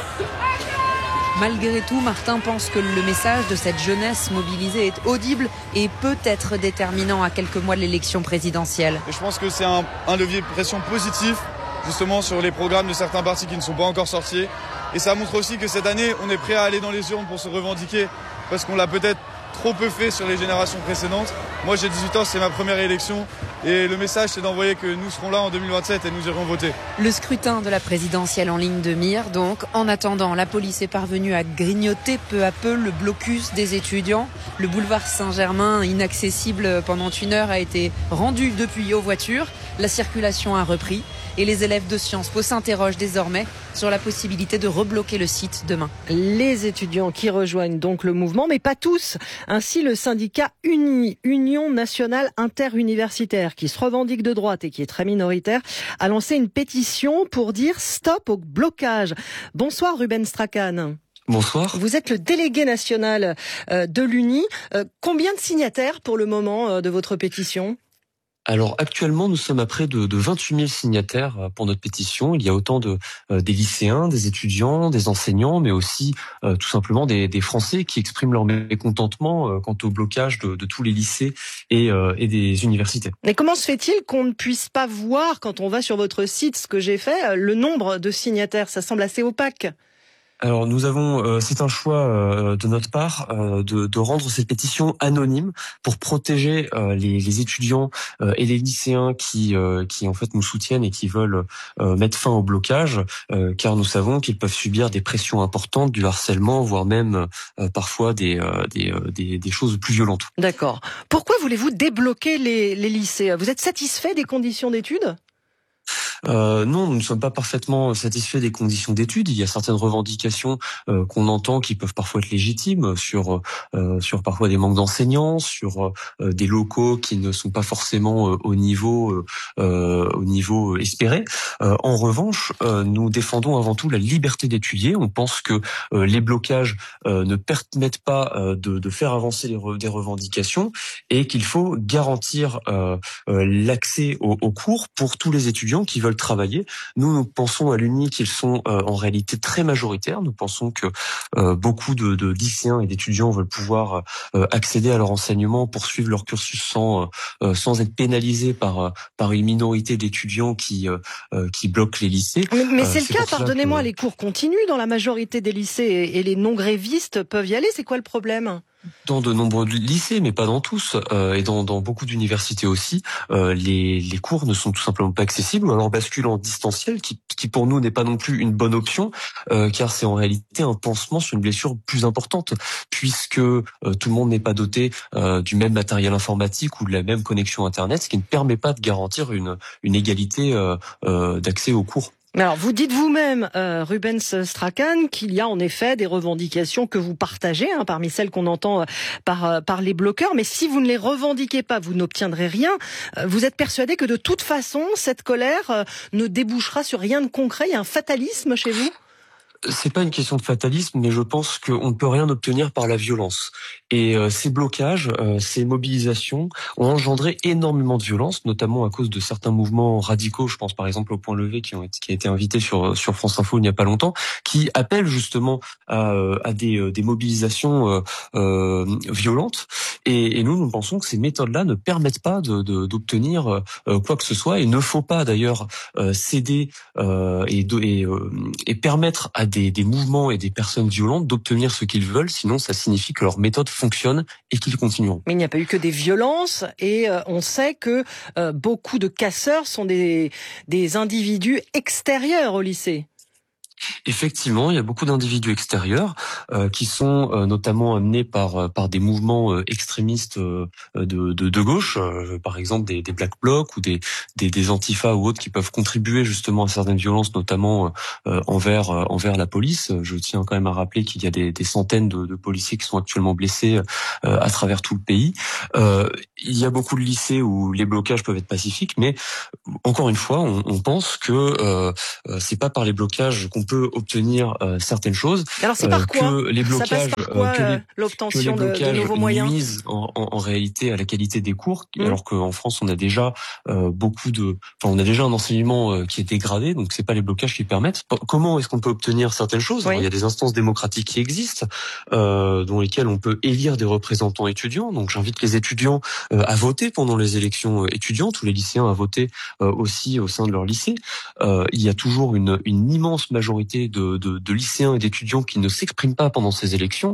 Malgré tout, Martin pense que le message de cette jeunesse mobilisée est audible et peut être déterminant à quelques mois de l'élection présidentielle. Et je pense que c'est un, un levier de pression positif, justement sur les programmes de certains partis qui ne sont pas encore sortis. Et ça montre aussi que cette année, on est prêt à aller dans les urnes pour se revendiquer, parce qu'on l'a peut-être trop peu fait sur les générations précédentes. Moi j'ai dix-huit ans, c'est ma première élection et le message c'est d'envoyer que nous serons là en deux mille vingt-sept et nous irons voter. Le scrutin de la présidentielle en ligne de mire donc. En attendant, la police est parvenue à grignoter peu à peu le blocus des étudiants. Le boulevard Saint-Germain, inaccessible pendant une heure, a été rendu depuis aux voitures. La circulation a repris et les élèves de Sciences Po s'interrogent désormais sur la possibilité de rebloquer le site demain. Les étudiants qui rejoignent donc le mouvement, mais pas tous. Ainsi, le syndicat Uni, Union nationale interuniversitaire, qui se revendique de droite et qui est très minoritaire, a lancé une pétition pour dire stop au blocage. Bonsoir Ruben Strachan. Bonsoir. Vous êtes le délégué national de l'Uni. Combien de signataires pour le moment de votre pétition ? Alors actuellement, nous sommes à près de, de vingt-huit mille signataires pour notre pétition. Il y a autant de euh, des lycéens, des étudiants, des enseignants, mais aussi euh, tout simplement des, des Français qui expriment leur mécontentement euh, quant au blocage de, de tous les lycées et, euh, et des universités. Mais comment se fait-il qu'on ne puisse pas voir, quand on va sur votre site, ce que j'ai fait, le nombre de signataires ? Ça semble assez opaque. Alors nous avons, euh, c'est un choix euh, de notre part euh, de, de rendre cette pétition anonyme pour protéger euh, les, les étudiants euh, et les lycéens qui, euh, qui en fait nous soutiennent et qui veulent euh, mettre fin au blocage, euh, car nous savons qu'ils peuvent subir des pressions importantes, du harcèlement, voire même euh, parfois des, euh, des, euh, des, des choses plus violentes. D'accord. Pourquoi voulez-vous débloquer les, les lycées ? Vous êtes satisfait des conditions d'études ? Euh, non, nous ne sommes pas parfaitement satisfaits des conditions d'études. Il y a certaines revendications euh, qu'on entend qui peuvent parfois être légitimes sur euh, sur parfois des manques d'enseignants, sur euh, des locaux qui ne sont pas forcément euh, au niveau euh, au niveau espéré. Euh, en revanche, euh, nous défendons avant tout la liberté d'étudier. On pense que euh, les blocages euh, ne permettent pas euh, de, de faire avancer les re, des revendications et qu'il faut garantir euh, euh, l'accès aux, aux cours pour tous les étudiants qui veulent travailler. Nous, nous pensons à l'Uni qu'ils sont euh, en réalité très majoritaires. Nous pensons que euh, beaucoup de, de lycéens et d'étudiants veulent pouvoir euh, accéder à leur enseignement, poursuivre leur cursus sans euh, sans être pénalisés par par une minorité d'étudiants qui euh, qui bloquent les lycées. Mais, mais c'est euh, le c'est cas. Pardonnez-moi, que... les cours continuent dans la majorité des lycées et, et les non grévistes peuvent y aller. C'est quoi le problème ? Dans de nombreux lycées, mais pas dans tous, euh, et dans, dans beaucoup d'universités aussi, euh, les, les cours ne sont tout simplement pas accessibles, ou alors basculent en distanciel, qui, qui pour nous n'est pas non plus une bonne option, euh, car c'est en réalité un pansement sur une blessure plus importante, puisque euh, tout le monde n'est pas doté euh, du même matériel informatique ou de la même connexion Internet, ce qui ne permet pas de garantir une, une égalité euh, euh, d'accès aux cours. Alors, vous dites vous-même, euh, Rubens Strachan, qu'il y a en effet des revendications que vous partagez, hein, parmi celles qu'on entend euh, par, euh, par les bloqueurs, mais si vous ne les revendiquez pas, vous n'obtiendrez rien. Euh, vous êtes persuadé que de toute façon, cette colère euh, ne débouchera sur rien de concret? Il y a un fatalisme chez vous? C'est pas une question de fatalisme, mais je pense qu'on ne peut rien obtenir par la violence. Et euh, ces blocages, euh, ces mobilisations ont engendré énormément de violence, notamment à cause de certains mouvements radicaux. Je pense par exemple au Point Levé qui, ont été, qui a été invité sur sur France Info il n'y a pas longtemps, qui appellent justement à, à des, des mobilisations euh, euh, violentes. Et, et nous, nous pensons que ces méthodes-là ne permettent pas de, de, d'obtenir euh, quoi que ce soit. Et il ne faut pas d'ailleurs euh, céder euh, et, de, et, euh, et permettre à Des, des mouvements et des personnes violentes d'obtenir ce qu'ils veulent, sinon ça signifie que leur méthode fonctionne et qu'ils continueront. Mais il n'y a pas eu que des violences et euh, on sait que euh, beaucoup de casseurs sont des, des individus extérieurs au lycée. Effectivement, il y a beaucoup d'individus extérieurs euh, qui sont euh, notamment amenés par par des mouvements euh, extrémistes euh, de, de de gauche, euh, par exemple des, des Black Blocs ou des, des des Antifa ou autres qui peuvent contribuer justement à certaines violences, notamment euh, envers euh, envers la police. Je tiens quand même à rappeler qu'il y a des, des centaines de, de policiers qui sont actuellement blessés euh, à travers tout le pays. Euh, il y a beaucoup de lycées où les blocages peuvent être pacifiques, mais encore une fois, on, on pense que euh, c'est pas par les blocages qu'on peut obtenir euh, certaines choses. Alors c'est par euh, quoi que les blocages, Ça passe par quoi, euh, que les, euh, l'obtention que les blocages de, de nouveaux moyens nuisent en, en, en réalité à la qualité des cours, mmh. alors qu'en France on a déjà euh, beaucoup de, enfin on a déjà un enseignement euh, qui est dégradé, donc c'est pas les blocages qui permettent. Comment est-ce qu'on peut obtenir certaines choses? Oui. Alors, il y a des instances démocratiques qui existent, euh, dans lesquelles on peut élire des représentants étudiants. Donc j'invite les étudiants euh, à voter pendant les élections étudiantes, ou les lycéens à voter euh, aussi au sein de leur lycée. Euh, il y a toujours une, une immense majorité de, de, de lycéens et d'étudiants qui ne s'expriment pas pendant ces élections.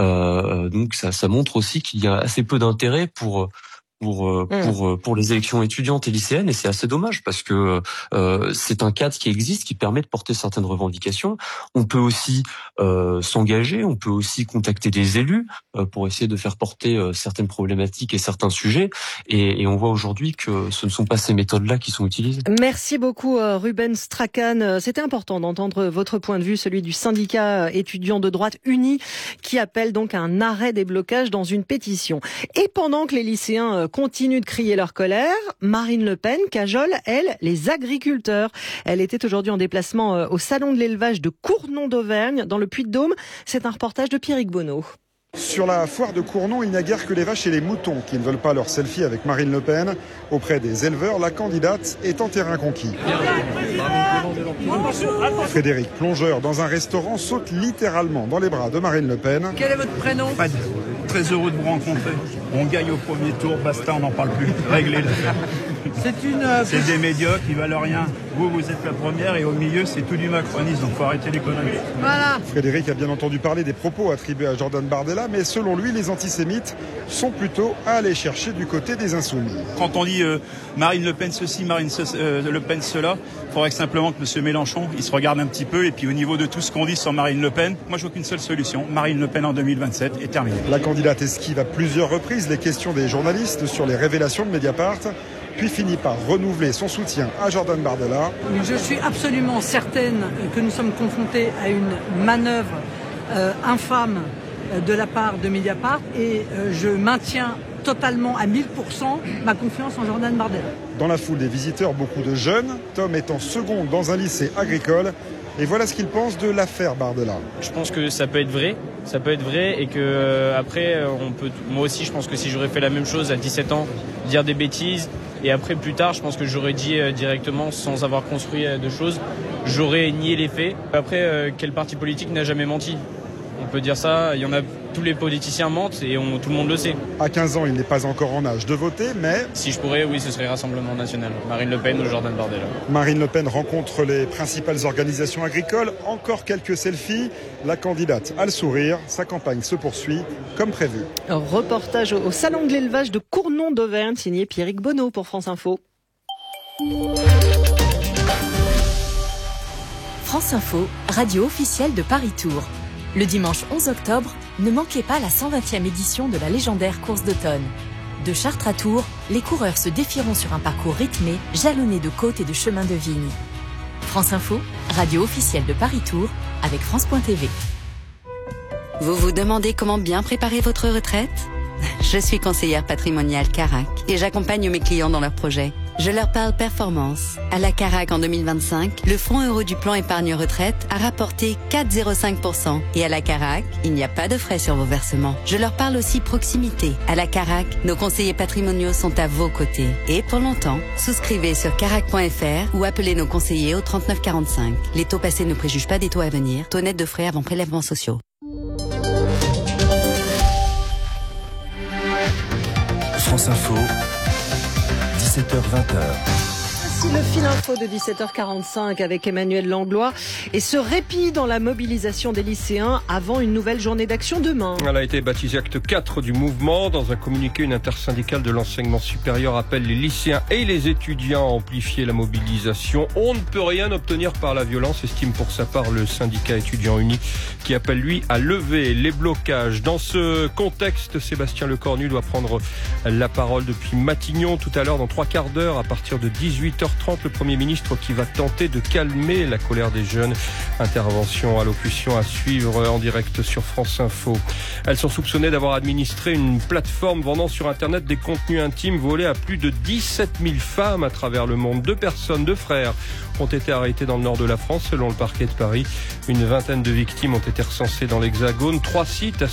Euh, donc ça, ça montre aussi qu'il y a assez peu d'intérêt pour pour pour pour les élections étudiantes et lycéennes, et c'est assez dommage parce que euh, c'est un cadre qui existe, qui permet de porter certaines revendications. On peut aussi euh, s'engager, on peut aussi contacter des élus euh, pour essayer de faire porter euh, certaines problématiques et certains sujets, et, et on voit aujourd'hui que ce ne sont pas ces méthodes-là qui sont utilisées. Merci beaucoup Rubens Strachan. C'était important d'entendre votre point de vue, celui du syndicat étudiant de droite uni qui appelle donc à un arrêt des blocages dans une pétition. Et pendant que les lycéens continuent de crier leur colère, Marine Le Pen cajole, elle, les agriculteurs. Elle était aujourd'hui en déplacement au salon de l'élevage de Cournon d'Auvergne, dans le Puy-de-Dôme. C'est un reportage de Pierrick Bonneau. Sur la foire de Cournon, il n'y a guère que les vaches et les moutons qui ne veulent pas leur selfie avec Marine Le Pen. Auprès des éleveurs, la candidate est en terrain conquis. Frédéric, plongeur dans un restaurant, saute littéralement dans les bras de Marine Le Pen. Quel est votre prénom? Fred. Très heureux de vous rencontrer. On gagne au premier tour, basta, on n'en parle plus. Réglez le C'est une. Euh, c'est des médiocres, ils valent rien. Vous, vous êtes la première et au milieu, c'est tout du macronisme, donc faut arrêter les conneries. Voilà. Frédéric a bien entendu parler des propos attribués à Jordan Bardella, mais selon lui, les antisémites sont plutôt à aller chercher du côté des insoumis. Quand on dit euh, Marine Le Pen ceci, Marine euh, Le Pen cela, il faudrait que simplement que M. Mélenchon, il se regarde un petit peu, et puis au niveau de tout ce qu'on dit sur Marine Le Pen, moi je vois qu'une seule solution, Marine Le Pen en deux mille vingt-sept est terminée. La candidate esquive à plusieurs reprises les questions des journalistes sur les révélations de Mediapart, puis finit par renouveler son soutien à Jordan Bardella. Je suis absolument certaine que nous sommes confrontés à une manœuvre euh, infâme de la part de Mediapart, et euh, je maintiens totalement à mille pour cent ma confiance en Jordan Bardella. Dans la foule des visiteurs, beaucoup de jeunes, Tom étant second dans un lycée agricole. Et voilà ce qu'il pense de l'affaire Bardella. Je pense que ça peut être vrai, ça peut être vrai, et que euh, après, on peut. Moi aussi, je pense que si j'aurais fait la même chose à dix-sept ans, dire des bêtises, et après plus tard, je pense que j'aurais dit euh, directement, sans avoir construit euh, de choses, j'aurais nié les faits. Après, euh, quel parti politique n'a jamais menti ? On peut dire ça, il y en a, tous les politiciens mentent et on, tout le monde le sait. À quinze ans, il n'est pas encore en âge de voter, mais... Si je pourrais, oui, ce serait Rassemblement National. Marine Le Pen ou Jordan Bardella. Marine Le Pen rencontre les principales organisations agricoles. Encore quelques selfies. La candidate a le sourire. Sa campagne se poursuit comme prévu. Un reportage au salon de l'élevage de Cournon d'Auvergne, signé Pierrick Bonneau pour France Info. France Info, radio officielle de Paris Tour. Le dimanche onze octobre, ne manquez pas la cent vingtième édition de la légendaire course d'automne. De Chartres à Tours, les coureurs se défieront sur un parcours rythmé, jalonné de côtes et de chemins de vigne. France Info, radio officielle de Paris Tour, avec France point T V. Vous vous demandez comment bien préparer votre retraite ? Je suis conseillère patrimoniale Carac et j'accompagne mes clients dans leurs projets. Je leur parle performance. À la Carac en deux mille vingt-cinq, le fonds euro du plan épargne retraite a rapporté quatre virgule zéro cinq pour cent. Et à la Carac, il n'y a pas de frais sur vos versements. Je leur parle aussi proximité. À la Carac, nos conseillers patrimoniaux sont à vos côtés. Et pour longtemps, souscrivez sur carac point f r ou appelez nos conseillers au trente-neuf quarante-cinq. Les taux passés ne préjugent pas des taux à venir. Taux net de frais avant prélèvements sociaux. France Info, dix-sept heures vingt. Voici le fil info de dix-sept heures quarante-cinq avec Emmanuel Langlois et ce répit dans la mobilisation des lycéens avant une nouvelle journée d'action demain. Elle a été baptisée acte quatre du mouvement. Dans un communiqué, une intersyndicale de l'enseignement supérieur appelle les lycéens et les étudiants à amplifier la mobilisation. On ne peut rien obtenir par la violence, estime pour sa part le syndicat étudiant uni qui appelle lui à lever les blocages. Dans ce contexte, Sébastien Lecornu doit prendre la parole depuis Matignon tout à l'heure dans trois quarts d'heure à partir de dix-huit heures trente. Le Premier ministre qui va tenter de calmer la colère des jeunes. Intervention, allocution à suivre en direct sur France Info. Elles sont soupçonnées d'avoir administré une plateforme vendant sur Internet des contenus intimes volés à plus de dix-sept mille femmes à travers le monde. Deux personnes, deux frères, ont été arrêtés dans le nord de la France selon le parquet de Paris. Une vingtaine de victimes ont été recensées dans l'Hexagone. Trois sites